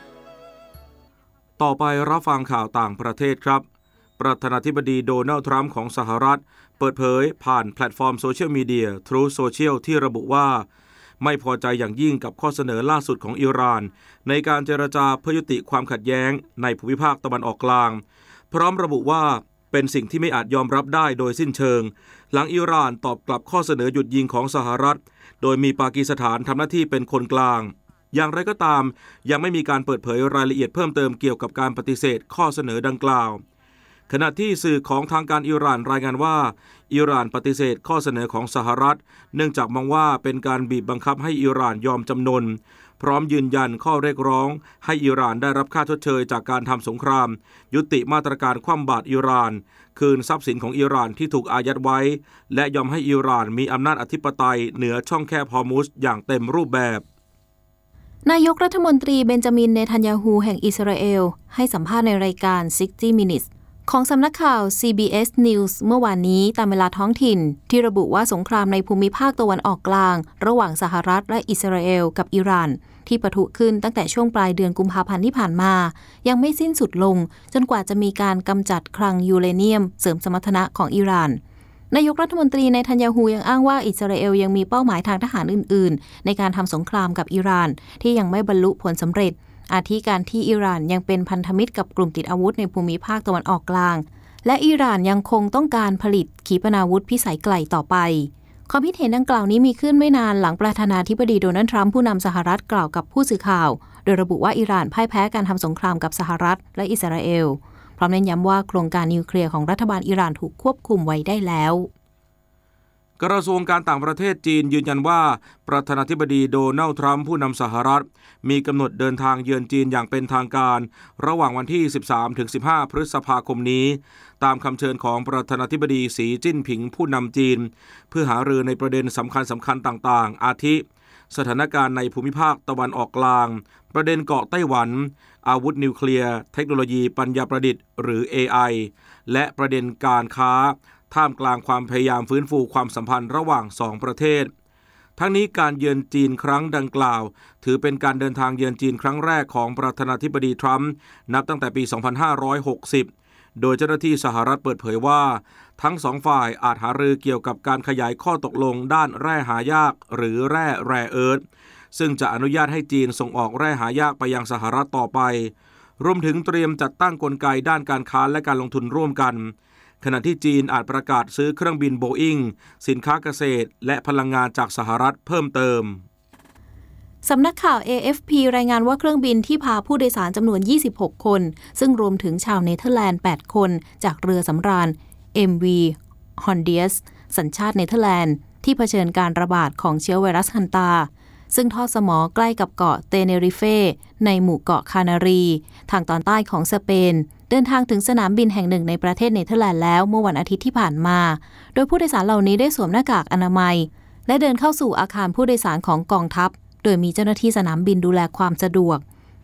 ต่อไปรับฟังข่าวต่างประเทศครับประธานาธิบดีโดนัลด์ทรัมป์ของสหรัฐเปิดเผยผ่านแพลตฟอร์มโซเชียลมีเดีย Truth Social ที่ระบุว่าไม่พอใจอย่างยิ่งกับข้อเสนอล่าสุดของอิหร่านในการเจรจาเพื่อยุติความขัดแย้งในภูมิภาคตะวันออกกลางพร้อมระบุว่าเป็นสิ่งที่ไม่อาจยอมรับได้โดยสิ้นเชิงหลังอิหร่านตอบกลับข้อเสนอหยุดยิงของสหรัฐโดยมีปากีสถานทำหน้าที่เป็นคนกลางอย่างไรก็ตามยังไม่มีการเปิดเผยรายละเอียดเพิ่มเติมเกี่ยวกับการปฏิเสธข้อเสนอดังกล่าวขณะที่สื่อของทางการอิหร่านรายงานว่าอิหร่านปฏิเสธข้อเสนอของสหรัฐเนื่องจากมองว่าเป็นการบีบบังคับให้อิหร่านยอมจำนนพร้อมยืนยันข้อเรียกร้องให้อิหร่านได้รับค่าชดเชยจากการทำสงครามยุติมาตรการคว่ำบาตรอิหร่านคืนทรัพย์สินของอิหร่านที่ถูกอายัดไว้และยอมให้อิหร่านมีอำนาจอธิปไตยเหนือช่องแคบฮอร์มุซอย่างเต็มรูปแบบนายกรัฐมนตรีเบนจามินเนทันยาฮูแห่งอิสราเอลให้สัมภาษณ์ในรายการซิกซ์ตี้ Minutes ของสำนักข่าว ซี บี เอส News เมื่อวานนี้ตามเวลาท้องถิ่นที่ระบุว่าสงครามในภูมิภาคตะวันออกกลางระหว่างสหรัฐและอิสราเอลกับอิหร่านที่ปะทุขึ้นตั้งแต่ช่วงปลายเดือนกุมภาพันธ์ที่ผ่านมายังไม่สิ้นสุดลงจนกว่าจะมีการกำจัดคลังยูเรเนียมเสริมสมรรถนะของอิหร่านนายกรัฐมนตรีเนทันยาฮูยังอ้างว่าอิสราเอลยังมีเป้าหมายทางทหารอื่นๆในการทำสงครามกับอิหร่านที่ยังไม่บรรลุผลสำเร็จอาทิการที่อิหร่านยังเป็นพันธมิตรกับกลุ่มติดอาวุธในภูมิภาคตะวันออกกลางและอิหร่านยังคงต้องการผลิตขีปนาวุธพิสัยไกลต่อไปความคิดเห็นดังกล่าวนี้มีขึ้นไม่นานหลังประธานาธิบดีโดนัลด์ทรัมป์ผู้นำสหรัฐกล่าวกับผู้สื่อข่าวโดยระบุว่าอิหร่านพ่ายแพ้การทำสงครามกับสหรัฐและอิสราเอลพร้อมเน้นย้ำว่าโครงการนิวเคลียร์ของรัฐบาลอิหร่านถูกควบคุมไว้ได้แล้วกระทรวงการต่างประเทศจีนยืนยันว่าประธานาธิบดีโดนัลด์ทรัมป์ผู้นำสหรัฐมีกำหนดเดินทางเยือนจีนอย่างเป็นทางการระหว่างวันที่ สิบสามถึงสิบห้า พฤษภาคมนี้ตามคำเชิญของประธานาธิบดีสีจิ้นผิงผู้นำจีนเพื่อหารือในประเด็นสำคัญสำคัญต่างๆอาทิสถานการณ์ในภูมิภาคตะวันออกกลางประเด็นเกาะไต้หวันอาวุธนิวเคลียร์เทคโนโลยีปัญญาประดิษฐ์หรือ เอ ไอ และประเด็นการค้าท่ามกลางความพยายามฟื้นฟูความสัมพันธ์ระหว่างสองประเทศทั้งนี้การเยือนจีนครั้งดังกล่าวถือเป็นการเดินทางเยือนจีนครั้งแรกของประธานาธิบดีทรัมป์นับตั้งแต่ปี สองพันห้าร้อยหกสิบ โดยเจ้าหน้าที่สหรัฐเปิดเผยว่าทั้งสองฝ่ายอาจหารือเกี่ยวกับการขยายข้อตกลงด้านแร่หายากหรือแร่แรเอิร์ธซึ่งจะอนุญาตให้จีนส่งออกแร่หายากไปยังสหรัฐต่อไปรวมถึงเตรียมจัดตั้งกลไกด้านการค้าและการลงทุนร่วมกันขณะที่จีนอาจประกาศซื้อเครื่องบินโบอิงสินค้าเกษตรและพลังงานจากสหรัฐเพิ่มเติมสำนักข่าว เอ เอฟ พี รายงานว่าเครื่องบินที่พาผู้โดยสารจำนวนยี่สิบหกคนซึ่งรวมถึงชาวเนเธอร์แลนด์แปดคนจากเรือสำราญ เอ็ม วี Hondius สัญชาติเนเธอร์แลนด์ที่เผชิญการระบาดของเชื้อไวรัสฮันตาซึ่งทอดสมอใกล้กับเกาะเตเนริเฟในหมู่เกาะคานารีทางตอนใต้ของสเปนเดินทางถึงสนามบินแห่งหนึ่งในประเทศเนเธอร์แลนด์แล้วเมื่อวันอาทิตย์ที่ผ่านมาโดยผู้โดยสารเหล่านี้ได้สวมหน้ากากอนามัยและเดินเข้าสู่อาคารผู้โดยสารของกองทัพโดยมีเจ้าหน้าที่สนามบินดูแลความสะดวก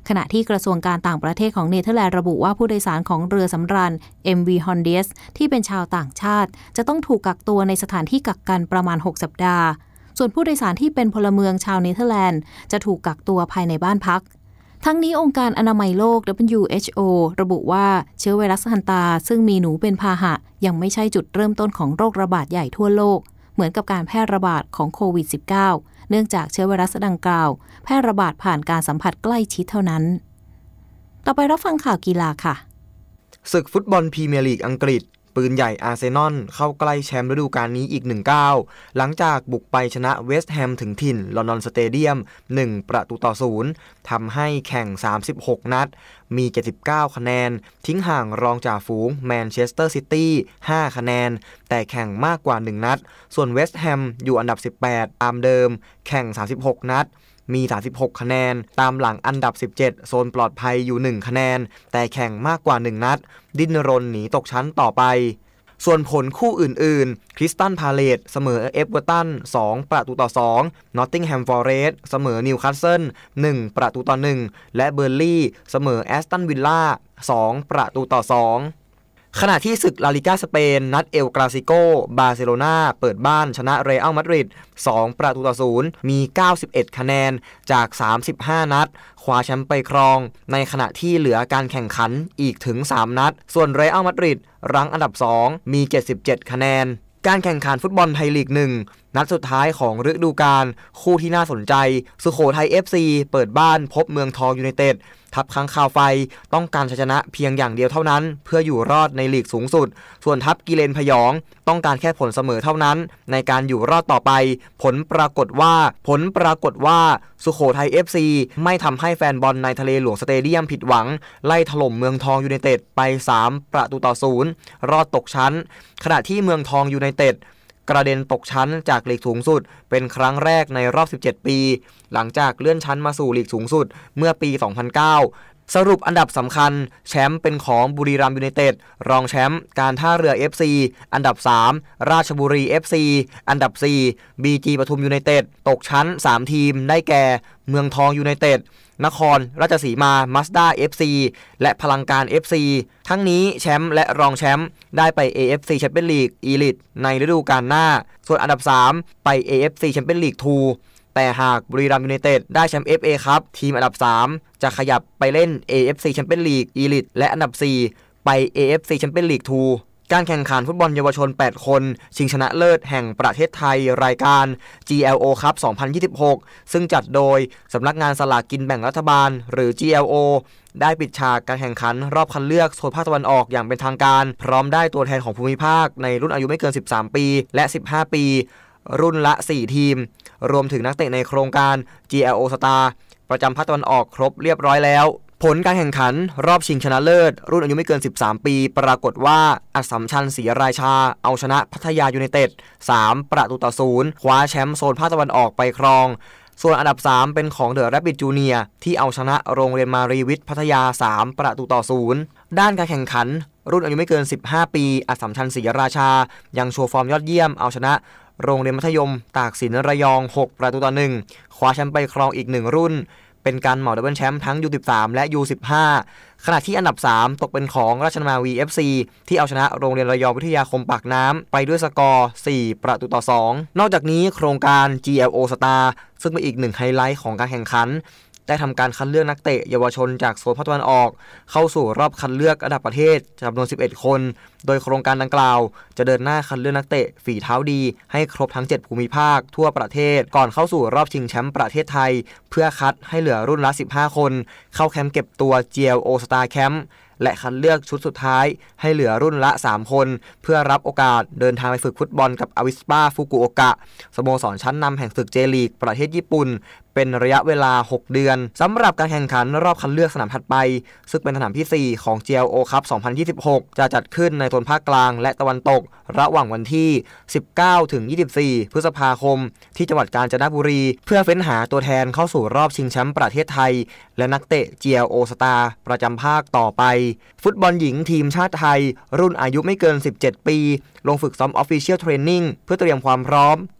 ขณะที่กระทรวงการต่างประเทศของเนเธอร์แลนด์ระบุว่าผู้โดยสารของเรือสำราญ เอ็ม วี Hondius ที่เป็นชาวต่างชาติจะต้องถูกกักตัวในสถานที่กักกันประมาณหกสัปดาห์ส่วนผู้โดยสารที่เป็นพลเมืองชาวเนเธอร์แลนด์จะถูกกักตัวภายในบ้านพักทั้งนี้องค์การอนามัยโลก ดับเบิลยู เอช โอ ระบุว่าเชื้อไวรัสฮันตาซึ่งมีหนูเป็นพาหะยังไม่ใช่จุดเริ่มต้นของโรคระบาดใหญ่ทั่วโลกเหมือนกับการแพร่ระบาดของโควิด สิบเก้า เนื่องจากเชื้อไวรัสดังกล่าวแพร่ระบาดผ่านการสัมผัสใกล้ชิดเท่านั้นต่อไปรับฟังข่าวกีฬาค่ะศึกฟุตบอลพรีเมียร์ลีกอังกฤษปืนใหญ่อาร์เซนอลเข้าใกล้แชมป์ฤดูกาลนี้อีกหนึ่งก้าวหลังจากบุกไปชนะเวสต์แฮมถึงถิ่นลอนดอนสเตเดียมหนึ่งประตูต่อศูนย์ทำให้แข่งสามสิบหกนัดมีเจ็ดสิบเก้าคะแนนทิ้งห่างรองจ่าฝูงแมนเชสเตอร์ซิตี้ห้าคะแนนแต่แข่งมากกว่าหนึ่งนัดส่วนเวสต์แฮมอยู่อันดับสิบแปดตามเดิมแข่งสามสิบหกนัดมีสามสิบหกคะแนนตามหลังอันดับสิบเจ็ดโซนปลอดภัยอยู่หนึ่งคะแนนแต่แข่งมากกว่าหนึ่งนัดดิ้นรนหนีตกชั้นต่อไปส่วนผลคู่อื่นๆคริสตัลพาเลซเสมอเอเวอร์ตันสองประตูต่อสองนอตติงแฮมฟอเรสต์เสมอนิวคาสเซิลหนึ่งประตูต่อหนึ่งและเบอร์ลี่เสมอแอสตันวิลล่าสองประตูต่อสองขณะที่ศึกลาลิก้าสเปนนัดเอลคลาซิโกบาร์เซโลนาเปิดบ้านชนะเรอัลมาดริดสองประตูต่อศูนย์มีเก้าสิบเอ็ดคะแนนจากสามสิบห้านัดคว้าแชมป์ไปครองในขณะที่เหลือการแข่งขันอีกถึงสามนัดส่วนเรอัลมาดริดรั้งอันดับสองมีเจ็ดสิบเจ็ดคะแนนการแข่งขันฟุตบอลไทยลีกหนึ่งนัดสุดท้ายของฤดูกาลคู่ที่น่าสนใจสุโขทัย เอฟ ซี เปิดบ้านพบเมืองทองยูไนเต็ดทัพค้างคาวไฟต้องการชัยชนะเพียงอย่างเดียวเท่านั้นเพื่ออยู่รอดในลีกสูงสุดส่วนทัพกิเลนพยองต้องการแค่ผลเสมอเท่านั้นในการอยู่รอดต่อไปผลปรากฏว่าผลปรากฏว่าสุโขทัย เอฟ ซี ไม่ทำให้แฟนบอลในทะเลหลวงสเตเดียมผิดหวังไล่ถล่มเมืองทองยูไนเต็ดไปสามประตูต่อศูนย์รอดตกชั้นขณะที่เมืองทองยูไนเต็ดกระเด็นตกชั้นจากลีกสูงสุดเป็นครั้งแรกในรอบสิบเจ็ดปีหลังจากเลื่อนชั้นมาสู่ลีกสูงสุดเมื่อปีสองพันเก้าสรุปอันดับสำคัญแชมป์เป็นของบุรีรัมย์ยูไนเต็ดรองแชมป์การท่าเรือ เอฟ ซี อันดับสามราชบุรี เอฟ ซี อันดับสี่ บี จี ปทุมยูไนเต็ดตกชั้นสามทีมได้แก่เมืองทองยูไนเต็ดนครราชสีมามาสด้า เอฟ ซี และพลังการ เอฟ ซี ทั้งนี้แชมป์และรองแชมป์ได้ไป เอ เอฟ ซี Champions League Elite ในฤดูกาลหน้าส่วนอันดับสามไป เอ เอฟ ซี Champions League ทูแต่หากบุรีรัมย์ยูไนเต็ดได้แชมป์ เอฟ เอ ครับทีมอันดับสามจะขยับไปเล่น เอ เอฟ ซี Champions League Elite และอันดับสี่ไป เอ เอฟ ซี Champions League ทูการแข่งขันฟุตบอลเยาวชนแปดคนชิงชนะเลิศแห่งประเทศไทยรายการ จี แอล โอ Cup สองพันยี่สิบหกซึ่งจัดโดยสำนักงานสลากกินแบ่งรัฐบาลหรือ จี แอล โอ ได้ปิดฉากการแข่งขันรอบคัดเลือกโซนภาคตะวันออกอย่างเป็นทางการพร้อมได้ตัวแทนของภูมิภาคในรุ่นอายุไม่เกินสิบสามปีและสิบห้าปีรุ่นละสี่ทีมรวมถึงนักเตะในโครงการ จี แอล โอ Star ประจำภาคตะวันออกครบเรียบร้อยแล้วผลการแข่งขันรอบชิงชนะเลิศรุ่นอายุไม่เกินสิบสามปีปรากฏว่าอัสสัมชัญศรีราชาเอาชนะพัทยายูไนเต็ดสามประตูต่อศูนย์คว้าแชมป์โซนภาคตะวันออกไปครองส่วนอันดับสามเป็นของเดอะแรบบิทจูเนียร์ที่เอาชนะโรงเรียนมารีวิทย์พัทยาสามประตูต่อศูนย์ด้านการแข่งขันรุ่นอายุไม่เกินสิบห้าปีอัสสัมชัญศรีราชายังโชว์ฟอร์มยอดเยี่ยมเอาชนะโรงเรียนมัธยมตากสินระยองหกประตูต่อหนึ่งคว้าแชมป์ไปครองอีกหนึ่งรุ่นเป็นการเหมาดับเบิลแชมป์ทั้ง ยู สิบสาม และ ยู สิบห้า ขณะที่อันดับสามตกเป็นของราชนาวี เอฟ ซี ที่เอาชนะโรงเรียนระยองวิทยาคมปากน้ำไปด้วยสกอร์สี่ประตูต่อสองนอกจากนี้โครงการ จี แอล โอ Star ซึ่งเป็นอีกหนึ่งไฮไลท์ของการแข่งขันได้ทำการคัดเลือกนักเตะเยาวชนจากโซนภาคตะวันออกเข้าสู่รอบคัดเลือกระดับประเทศจำนวนสิบเอ็ดคนโดยโครงการดังกล่าวจะเดินหน้าคัดเลือกนักเตะฝีเท้าดีให้ครบทั้งเจ็ดภูมิภาคทั่วประเทศก่อนเข้าสู่รอบชิงแชมป์ประเทศไทยเพื่อคัดให้เหลือรุ่นละสิบห้าคนเข้าแคมป์เก็บตัว จี แอล โอ Star Camp และคัดเลือกชุดสุดท้ายให้เหลือรุ่นละสามคนเพื่อรับโอกาสเดินทางไปฝึกฟุตบอลกับอาวิสปาฟุกุโอกะสโมสรชั้นนำแห่งศึกเจลีกประเทศญี่ปุ่นเป็นระยะเวลาหกเดือนสำหรับการแข่งขันรอบคัดเลือกสนามถัดไปซึ่งเป็นสนามที่สี่ของ จี แอล โอ Cup สองพันยี่สิบหกจะจัดขึ้นในโซนภาคกลางและตะวันตกระหว่างวันที่สิบเก้าถึงยี่สิบสี่พฤษภาคมที่จังหวัดกาญจนบุรีเพื่อเฟ้นหาตัวแทนเข้าสู่รอบชิงแชมป์ประเทศไทยและนักเตะ จี แอล โอ Star ประจำภาคต่อไปฟุตบอลหญิงทีมชาติไทยรุ่นอายุไม่เกินสิบเจ็ดปีลงฝึกซ้อม Official Training เพื่อเตรียมความพร้อม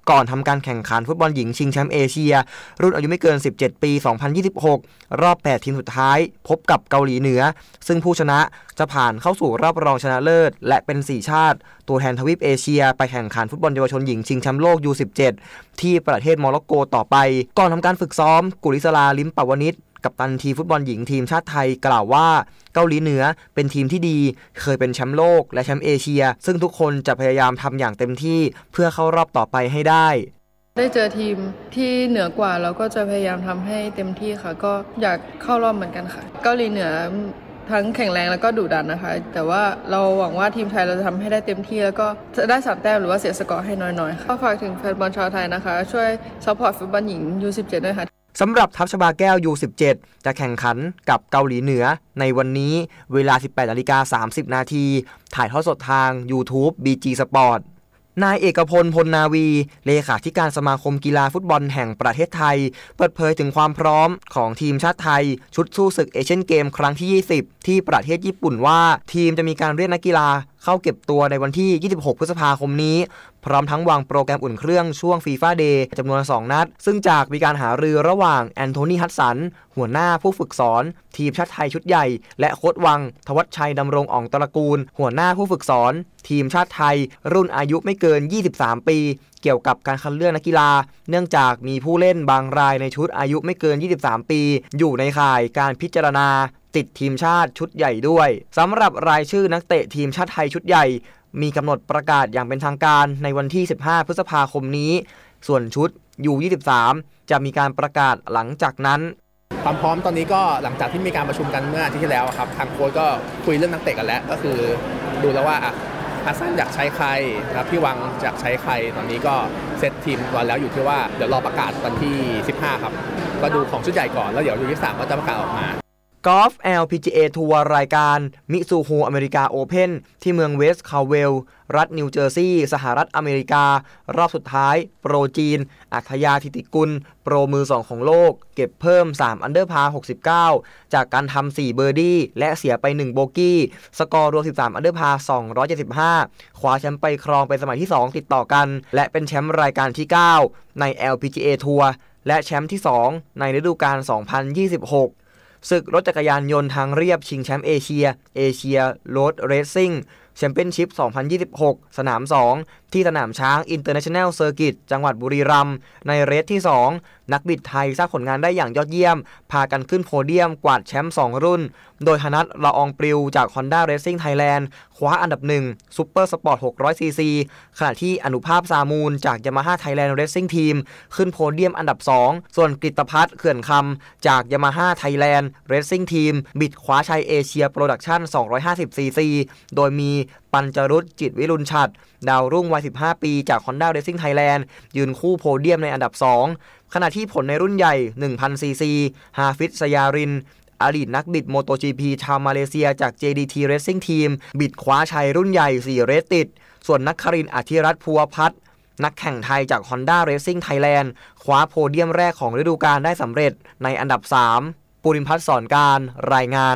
ก่อนทำการแข่งขันฟุตบอลหญิงชิงแชมป์เอเชียรุ่นอายุไม่เกินสิบเจ็ดปีสองพันยี่สิบหกรอบแปดทีมสุดท้ายพบกับเกาหลีเหนือซึ่งผู้ชนะจะผ่านเข้าสู่รอบรองชนะเลิศและเป็นสี่ชาติตัวแทนทวีปเอเชียไปแข่งขันฟุตบอลเยาวชนหญิงชิงแชมป์โลก ยู สิบเจ็ด ที่ประเทศโมร็อกโกต่อไปก่อนทำการฝึกซ้อมกุลิศราลิ้มปวนิชกัปตันทีมฟุตบอลหญิงทีมชาติไทยกล่าวว่าเกาหลีเหนือเป็นทีมที่ดีเคยเป็นแชมป์โลกและแชมป์เอเชียซึ่งทุกคนจะพยายามทำอย่างเต็มที่เพื่อเข้ารอบต่อไปให้ได้ได้เจอทีมที่เหนือกว่าเราก็จะพยายามทำให้เต็มที่ค่ะก็อยากเข้ารอบเหมือนกันค่ะเกาหลีเหนือทั้งแข็งแรงแล้วก็ดุดันนะคะแต่ว่าเราหวังว่าทีมไทยเราจะทำให้ได้เต็มที่แล้วก็จะได้สามแต้มหรือว่าเสียสกอร์ให้น้อยๆค่ะก็ฝากถึงแฟนบอลชาวไทยนะคะช่วยซัพพอร์ตฟุตบอลหญิง ยู สิบเจ็ด ด้วยค่ะสำหรับทัพชบาแก้ว ยู สิบเจ็ด จะแข่งขันกับเกาหลีเหนือในวันนี้เวลา สิบแปดนาฬิกาสามสิบนาทีถ่ายทอดสดทาง YouTube บี จี Sport นายเอกพลพลนาวีเลขาธิการสมาคมกีฬาฟุตบอลแห่งประเทศไทยเปิดเผยถึงความพร้อมของทีมชาติไทยชุดสู้ศึกเอเชียนเกมครั้งที่ยี่สิบที่ประเทศญี่ปุ่นว่าทีมจะมีการเรียกนักกีฬาเข้าเก็บตัวในวันที่ยี่สิบหกพฤษภาคมนี้พร้อมทั้งวางโปรแกรมอุ่นเครื่องช่วงฟีฟ่าเดย์จำนวนสองนัดซึ่งจากมีการหารือระหว่างแอนโทนีฮัดสันหัวหน้าผู้ฝึกสอนทีมชาติไทยชุดใหญ่และโค้ชวังทวัชชัยดำรงอ่องตระกูลหัวหน้าผู้ฝึกสอนทีมชาติไทยรุ่นอายุไม่เกินยี่สิบสามปีเกี่ยวกับการคัดเลือกนักกีฬาเนื่องจากมีผู้เล่นบางรายในชุดอายุไม่เกินยี่สิบสามปีอยู่ในข่ายการพิจารณาติดทีมชาติชุดใหญ่ด้วยสำหรับรายชื่อนักเตะทีมชาติไทยชุดใหญ่มีกำหนดประกาศอย่างเป็นทางการในวันที่สิบห้าพฤษภาคมนี้ส่วนชุด ยู ยี่สิบสาม จะมีการประกาศหลังจากนั้นความพร้อมตอนนี้ก็หลังจากที่มีการประชุมกันเมื่ออาทิตย์ที่แล้วครับทางโค้ชก็คุยเรื่องนักเตะกันแล้วก็คือดูแล้วว่าอาซันอยากใช้ใครนะครับพี่วังอยากใช้ใครตอนนี้ก็เซตทีมก่อนแล้วอยู่ที่ว่าเดี๋ยวรอประกาศวันที่สิบห้าครับก็ดูของชุดใหญ่ก่อนแล้วเดี๋ยว ยู ยี่สิบสาม ก็จะประกาศออกมากอล์ฟ แอล พี จี เอ ทัวร์รายการมิซูฮูอเมริกาโอเพ่นที่เมืองเวสต์คาเวลรัฐนิวเจอร์ซีย์สหรัฐอเมริการอบสุดท้ายโปรจีนอัธยาธิติกุลโปรมือสองของโลกเก็บเพิ่มสามอันเดอร์พาร์หกสิบเก้าจากการทำสี่เบอร์ดี้และเสียไปหนึ่งโบกี้สกอร์รวมสิบสามอันเดอร์พาร์สองร้อยเจ็ดสิบห้าคว้าแชมป์ไปครองเป็นสมัยที่สองติดต่อกันและเป็นแชมป์รายการที่เก้าใน แอล พี จี เอ ทัวร์และแชมป์ที่สองในฤดูกาลสองพันยี่สิบหกศึกรถจักรยานยนต์ทางเรียบชิงแชมป์เอเชียเอเชียโรดเรซซิ่งแชมเปี้ยนชิพ สองพันยี่สิบหก สนามสองที่สนามช้าง International Circuit จังหวัดบุรีรัมย์ในเรสที่สองนักบิดไทยสร้างผลงานได้อย่างยอดเยี่ยมพากันขึ้นโพเดียมกวาดแชมป์สองรุ่นโดยธนัท ละอองปลิวจาก Honda Racing Thailand คว้าอันดับหนึ่ง Super Sport หกร้อยซีซี ขณะที่อนุภาพสามูลจาก Yamaha Thailand Racing Team ขึ้นโพเดียมอันดับสองส่วนกฤตภัทรเขื่อนคำจาก Yamaha Thailand Racing Team บิดคว้าชัยเอเชียโปรดักชั่นสองร้อยห้าสิบซีซีโดยมีปัญจรุตจิตวิรุณฉัตรดาวรุ่งวัยสิบห้าปีจาก Honda Racing Thailand ยืนคู่โพเดียมในอันดับสองขณะที่ผลในรุ่นใหญ่ หนึ่งพันซีซี ฮาฟิซ สยารินอดีตนักบิด MotoGP ชาวมาเลเซียจาก เจ ดี ที Racing Team บิดคว้าชัยรุ่นใหญ่สี่เรสติดส่วนนักครินทร์ อธิรัตน์ ภูวพัฒน์นักแข่งไทยจาก Honda Racing Thailand คว้าโพเดียมแรกของฤดูกาลได้สำเร็จในอันดับสามปุริมพัฒน์ สอนการรายงาน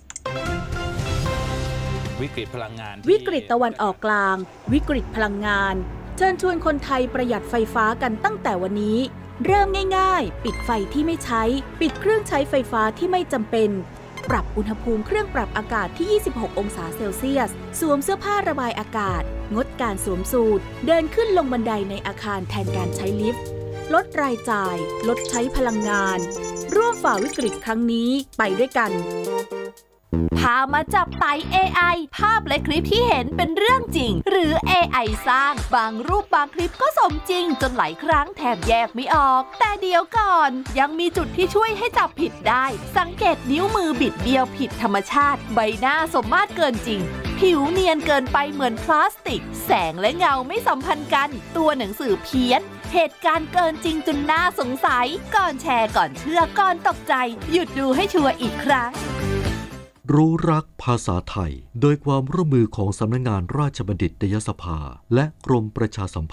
วิกฤตพลังงานวิกฤตตะวันออกกลางวิกฤตพลังงานเชิญชวนคนไทยประหยัดไฟฟ้ากันตั้งแต่วันนี้เริ่มง่ายๆปิดไฟที่ไม่ใช้ปิดเครื่องใช้ไฟฟ้าที่ไม่จำเป็นปรับอุณหภูมิเครื่องปรับอากาศที่ยี่สิบหกองศาเซลเซียสสวมเสื้อผ้าระบายอากาศงดการสวมสูทเดินขึ้นลงบันไดในอาคารแทนการใช้ลิฟต์ลดรายจ่ายลดใช้พลังงานร่วมฝ่าวิกฤตครั้งนี้ไปด้วยกันพามาจับไต่ เอ ไอ ภาพและคลิปที่เห็นเป็นเรื่องจริงหรือ เอ ไอ สร้างบางรูปบางคลิปก็สมจริงจนหลายครั้งแทบแยกไม่ออกแต่เดี๋ยวก่อนยังมีจุดที่ช่วยให้จับผิดได้สังเกตนิ้วมือบิดเบี้ยวผิดธรรมชาติใบหน้าสมมาตรเกินจริงผิวเนียนเกินไปเหมือนพลาสติกแสงและเงาไม่สัมพันธ์กันตัวหนังสือเพี้ยนเหตุการณ์เกินจริงจนน่าสงสัยก่อนแชร์ก่อนเชื่อก่อนตกใจหยุดดูให้ชัวร์อีกครั้งรู้รักภาษาไทยโดยความร่วมมือของสำนักงานราชบัณฑิตยสภาและกรมประชาสัมพันธ์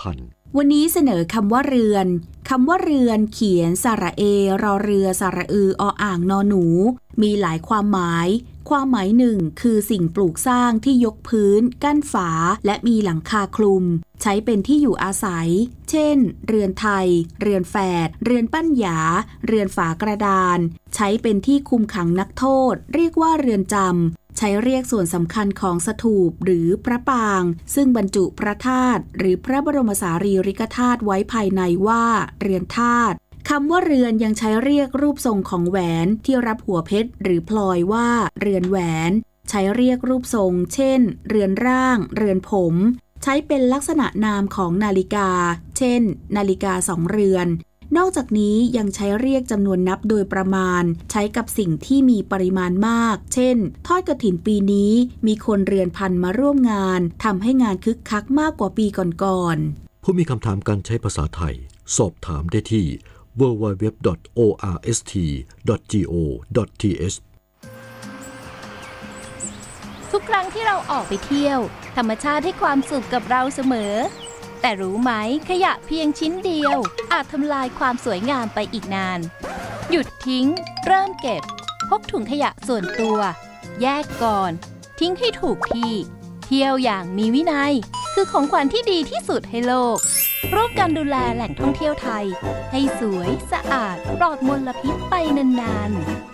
วันนี้เสนอคำว่าเรือนคำว่าเรือนเขียนสระเอรอเรือสระอือออ่างนอหนูมีหลายความหมายความหมายหนึ่งคือสิ่งปลูกสร้างที่ยกพื้นกั้นฝาและมีหลังคาคลุมใช้เป็นที่อยู่อาศัยเช่นเรือนไทยเรือนแฝดเรือนปั้นหยาเรือนฝากระดานใช้เป็นที่คุมขังนักโทษเรียกว่าเรือนจำใช้เรียกส่วนสำคัญของสถูปหรือพระปางซึ่งบรรจุพระธาตุหรือพระบรมสารีริกธาตุไว้ภายในว่าเรือนธาตุคำว่าเรือนยังใช้เรียกรูปทรงของแหวนที่รับหัวเพชรหรือพลอยว่าเรือนแหวนใช้เรียกรูปทรงเช่นเรือนร่างเรือนผมใช้เป็นลักษณะนามของนาฬิกาเช่นนาฬิกาสองเรือนนอกจากนี้ยังใช้เรียกจำนวนนับโดยประมาณใช้กับสิ่งที่มีปริมาณมากเช่นทอดกฐินปีนี้มีคนเรือนพันมาร่วมงานทำให้งานคึกคักมากกว่าปีก่อนๆผู้มีคำถามการใช้ภาษาไทยสอบถามได้ที่ ดับเบิลยู ดับเบิลยู ดับเบิลยู ดอท โอ อาร์ เอส ที ดอท จี โอ ดอท ที เอชทุกครั้งที่เราออกไปเที่ยวธรรมชาติให้ความสุขกับเราเสมอแต่รู้ไหมขยะเพียงชิ้นเดียวอาจทำลายความสวยงามไปอีกนานหยุดทิ้งเริ่มเก็บพกถุงขยะส่วนตัวแยกก่อนทิ้งให้ถูกที่เที่ยวอย่างมีวินัยคือของขวัญที่ดีที่สุดให้โลกร่วมกันดูแลแหล่งท่องเที่ยวไทยให้สวยสะอาดปลอดมลพิษไปนาน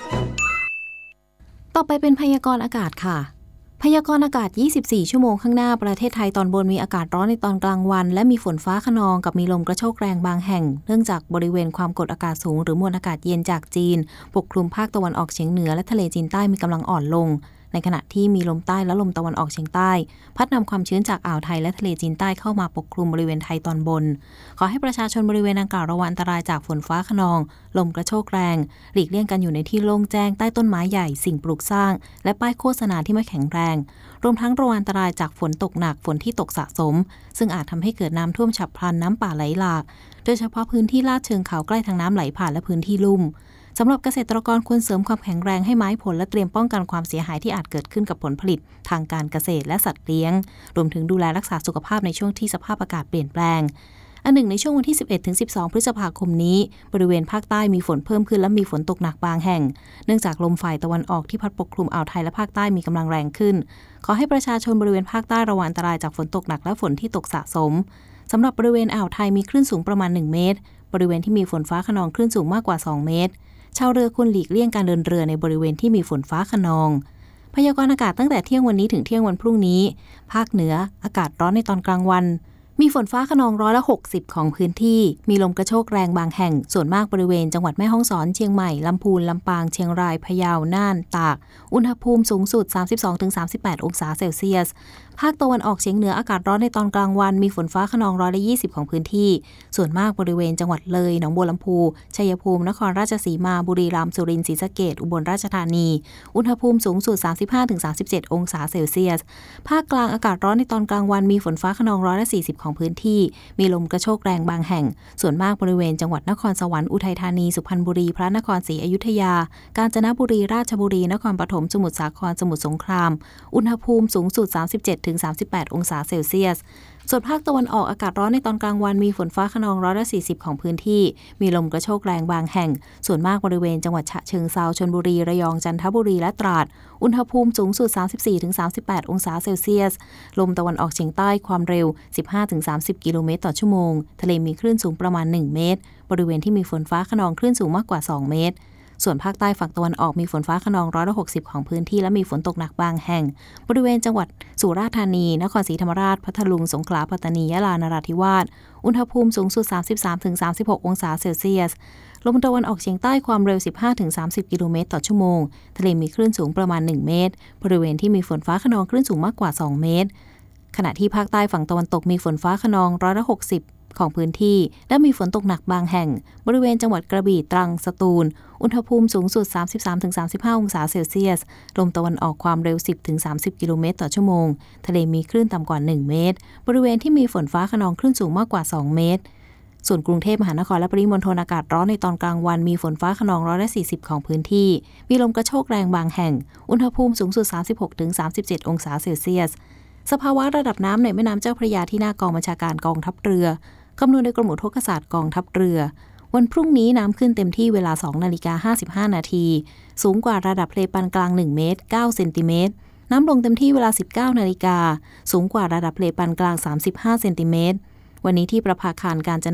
ๆต่อไปเป็นพยากรณ์อากาศค่ะพยากรณ์อากาศยี่สิบสี่ชั่วโมงข้างหน้าประเทศไทยตอนบนมีอากาศร้อนในตอนกลางวันและมีฝนฟ้าคะนองกับมีลมกระโชกแรงบางแห่งเนื่องจากบริเวณความกดอากาศสูงหรือมวลอากาศเย็นจากจีนปกคลุมภาคตะวันออกเฉียงเหนือและทะเลจีนใต้มีกำลังอ่อนลงในขณะที่มีลมใต้และลมตะวันออกเฉียงใต้พัดนำความชื้นจากอ่าวไทยและทะเลจีนใต้เข้ามาปกคลุมบริเวณไทยตอนบนขอให้ประชาชนบริเวณดังกล่าวระวังอันตรายจากฝนฟ้าคะนองลมกระโชกแรงหลีกเลี่ยงกันอยู่ในที่โล่งแจ้งใต้ต้นไม้ใหญ่สิ่งปลูกสร้างและป้ายโฆษณาที่ไม่แข็งแรงรวมทั้งระวังอันตรายจากฝนตกหนักฝนที่ตกสะสมซึ่งอาจทำให้เกิดน้ำท่วมฉับพลันน้ำป่าไหลหลากโดยเฉพาะพื้นที่ลาดเชิงเขาใกล้ทางน้ำไหลผ่านและพื้นที่ลุ่มสำหรับเกษตรกรควรเสริมความแข็งแรงให้ไม้ผลและเตรียมป้องกันความเสียหายที่อาจเกิดขึ้นกับผลผลิตทางการเกษตรและสัตว์เลี้ยงรวมถึงดูแลรักษาสุขภาพในช่วงที่สภาพอากาศเปลี่ยนแปลงอันหนึ่งในช่วงวันที่ สิบเอ็ดถึงสิบสอง พฤษภาคมนี้บริเวณภาคใต้มีฝนเพิ่มขึ้นและมีฝนตกหนักบางแห่งเนื่องจากลมฝ่ายตะวันออกที่พัดปกคลุมอ่าวไทยและภาคใต้มีกำลังแรงขึ้นขอให้ประชาชนบริเวณภาคใต้ระวังอันตรายจากฝนตกหนักและฝนที่ตกสะสมสำหรับบริเวณอ่าวไทยมีคลื่นสูงประมาณหนึ่งเมตรบริเวณที่มีฝนฟ้าคะนองคลื่นสูงมากกว่าสองเมตรชาวเรือควรหลีกเลี่ยงการเดินเรือในบริเวณที่มีฝนฟ้าคะนองพยากรณ์อากาศตั้งแต่เที่ยงวันนี้ถึงเที่ยงวันพรุ่งนี้ภาคเหนืออากาศร้อนในตอนกลางวันมีฝนฟ้าคะนองร้อยละหกสิบของพื้นที่มีลมกระโชกแรงบางแห่งส่วนมากบริเวณจังหวัดแม่ฮ่องสอนเชียงใหม่ลำพูนลำปางเชียงรายพะเยาน่านตากอุณหภูมิสูงสุด สามสิบสองถึงสามสิบแปด องศาเซลเซียสภาคตะวันออกเฉียงเหนืออากาศร้อนในตอนกลางวันมีฝนฟ้าคะนองร้อยละยี่สิบของพื้นที่ส่วนมากบริเวณจังหวัดเลยหนองบัวลำพูชัยภูมินครราชสีมาบุรีรัมย์สุรินทร์ศรีสะเกษอุบลราชธานีอุณหภูมิสูงสุด สามสิบห้าถึงสามสิบเจ็ด องศาเซลเซียสภาคกลางอากาศร้อนในตอนกลางวันมีฝนฟ้าคะนองร้อยละสี่สิบของพื้นที่มีลมกระโชกแรงบางแห่งส่วนมากบริเวณจังหวัดนครสวรรค์อุทัยธานีสุพรรณบุรีพระนครศรีอยุธยากาญจนบุรีราชบุรีนครปฐมสมุทรสาครสมุทรสงครามอุณหภูมิสูงสุด สามสิบเจ็ดถึงสามสิบแปด องศาเซลเซียสส่วนภาคตะวันออกอากาศร้อนในตอนกลางวันมีฝนฟ้าคะนองร้อยละสี่สิบของพื้นที่มีลมกระโชกแรงบางแห่งส่วนมากบริเวณจังหวัดฉะเชิงเทราชลบุรีระยองจันทบุรีและตราดอุณหภูมิสูงสุด สามสิบสี่ถึงสามสิบแปด องศาเซลเซียสลมตะวันออกเฉียงใต้ความเร็ว สิบห้าถึงสามสิบ กิโลเมตรต่อชั่วโมงทะเลมีคลื่นสูงประมาณหนึ่งเมตรบริเวณที่มีฝนฟ้าคะนองคลื่นสูงมากกว่าสองเมตรส่วนภาคใต้ฝั่งตะวันออกมีฝนฟ้าคะนองร้อยละหกสิบของพื้นที่และมีฝนตกหนักบางแห่งบริเวณจังหวัดสุราษฎร์ธานีนครศรีธรรมราชพัทลุงสงขลาปัตตานียะลานราธิวาสอุณหภูมิสูงสุด สามสิบสามถึงสามสิบหก องศาเซลเซียสลมตะวันออกเฉียงใต้ความเร็ว สิบห้าถึงสามสิบ กิโลเมตรต่อชั่วโมงทะเลมีคลื่นสูงประมาณหนึ่งเมตรบริเวณที่มีฝนฟ้าคะนองคลื่นสูงมากกว่าสองเมตรขณะที่ภาคใต้ฝั่งตะวันตกมีฝนฟ้าคะนองร้อยละหกสิบของพื้นที่และมีฝนตกหนักบางแห่งบริเวณจังหวัดกระบี่ตรังสตูลอุณหภูมิสูงสุด สามสิบสามถึงสามสิบห้า องศาเซลเซียสลมตะวันออกความเร็ว สิบถึงสามสิบ กิโลเมตรต่อชั่วโมงทะเลมีคลื่นต่ำกว่าหนึ่งเมตรบริเวณที่มีฝนฟ้าคะนองคลื่นสูงมากกว่าสองเมตรส่วนกรุงเทพมหานครและปริมณฑลอากาศร้อนในตอนกลางวันมีฝนฟ้าคะนองร้อยละสี่สิบของพื้นที่มีลมกระโชกแรงบางแห่งอุณหภูมิสูงสุด สามสิบหกถึงสามสิบเจ็ด องศาเซลเซียสสภาวะระดับน้ำในแม่น้ำเจ้าพระยาที่หน้ากองบัญชาการกองทัพเรือคำนวณโดยกรมอุทกศาสตร์กองทัพเรือวันพรุ่งนี้น้ำขึ้นเต็มที่เวลา สองนาฬิกาห้าสิบห้านาทีสูงกว่าระดับทะเลปานกลางหนึ่งเมตรเก้าเซนติเมตรน้ำลงเต็มที่เวลา สิบเก้านาฬิกาสูงกว่าระดับทะเลปานกลางสามสิบห้าเซนติเมตรวันนี้ที่ประภาคารกาญจน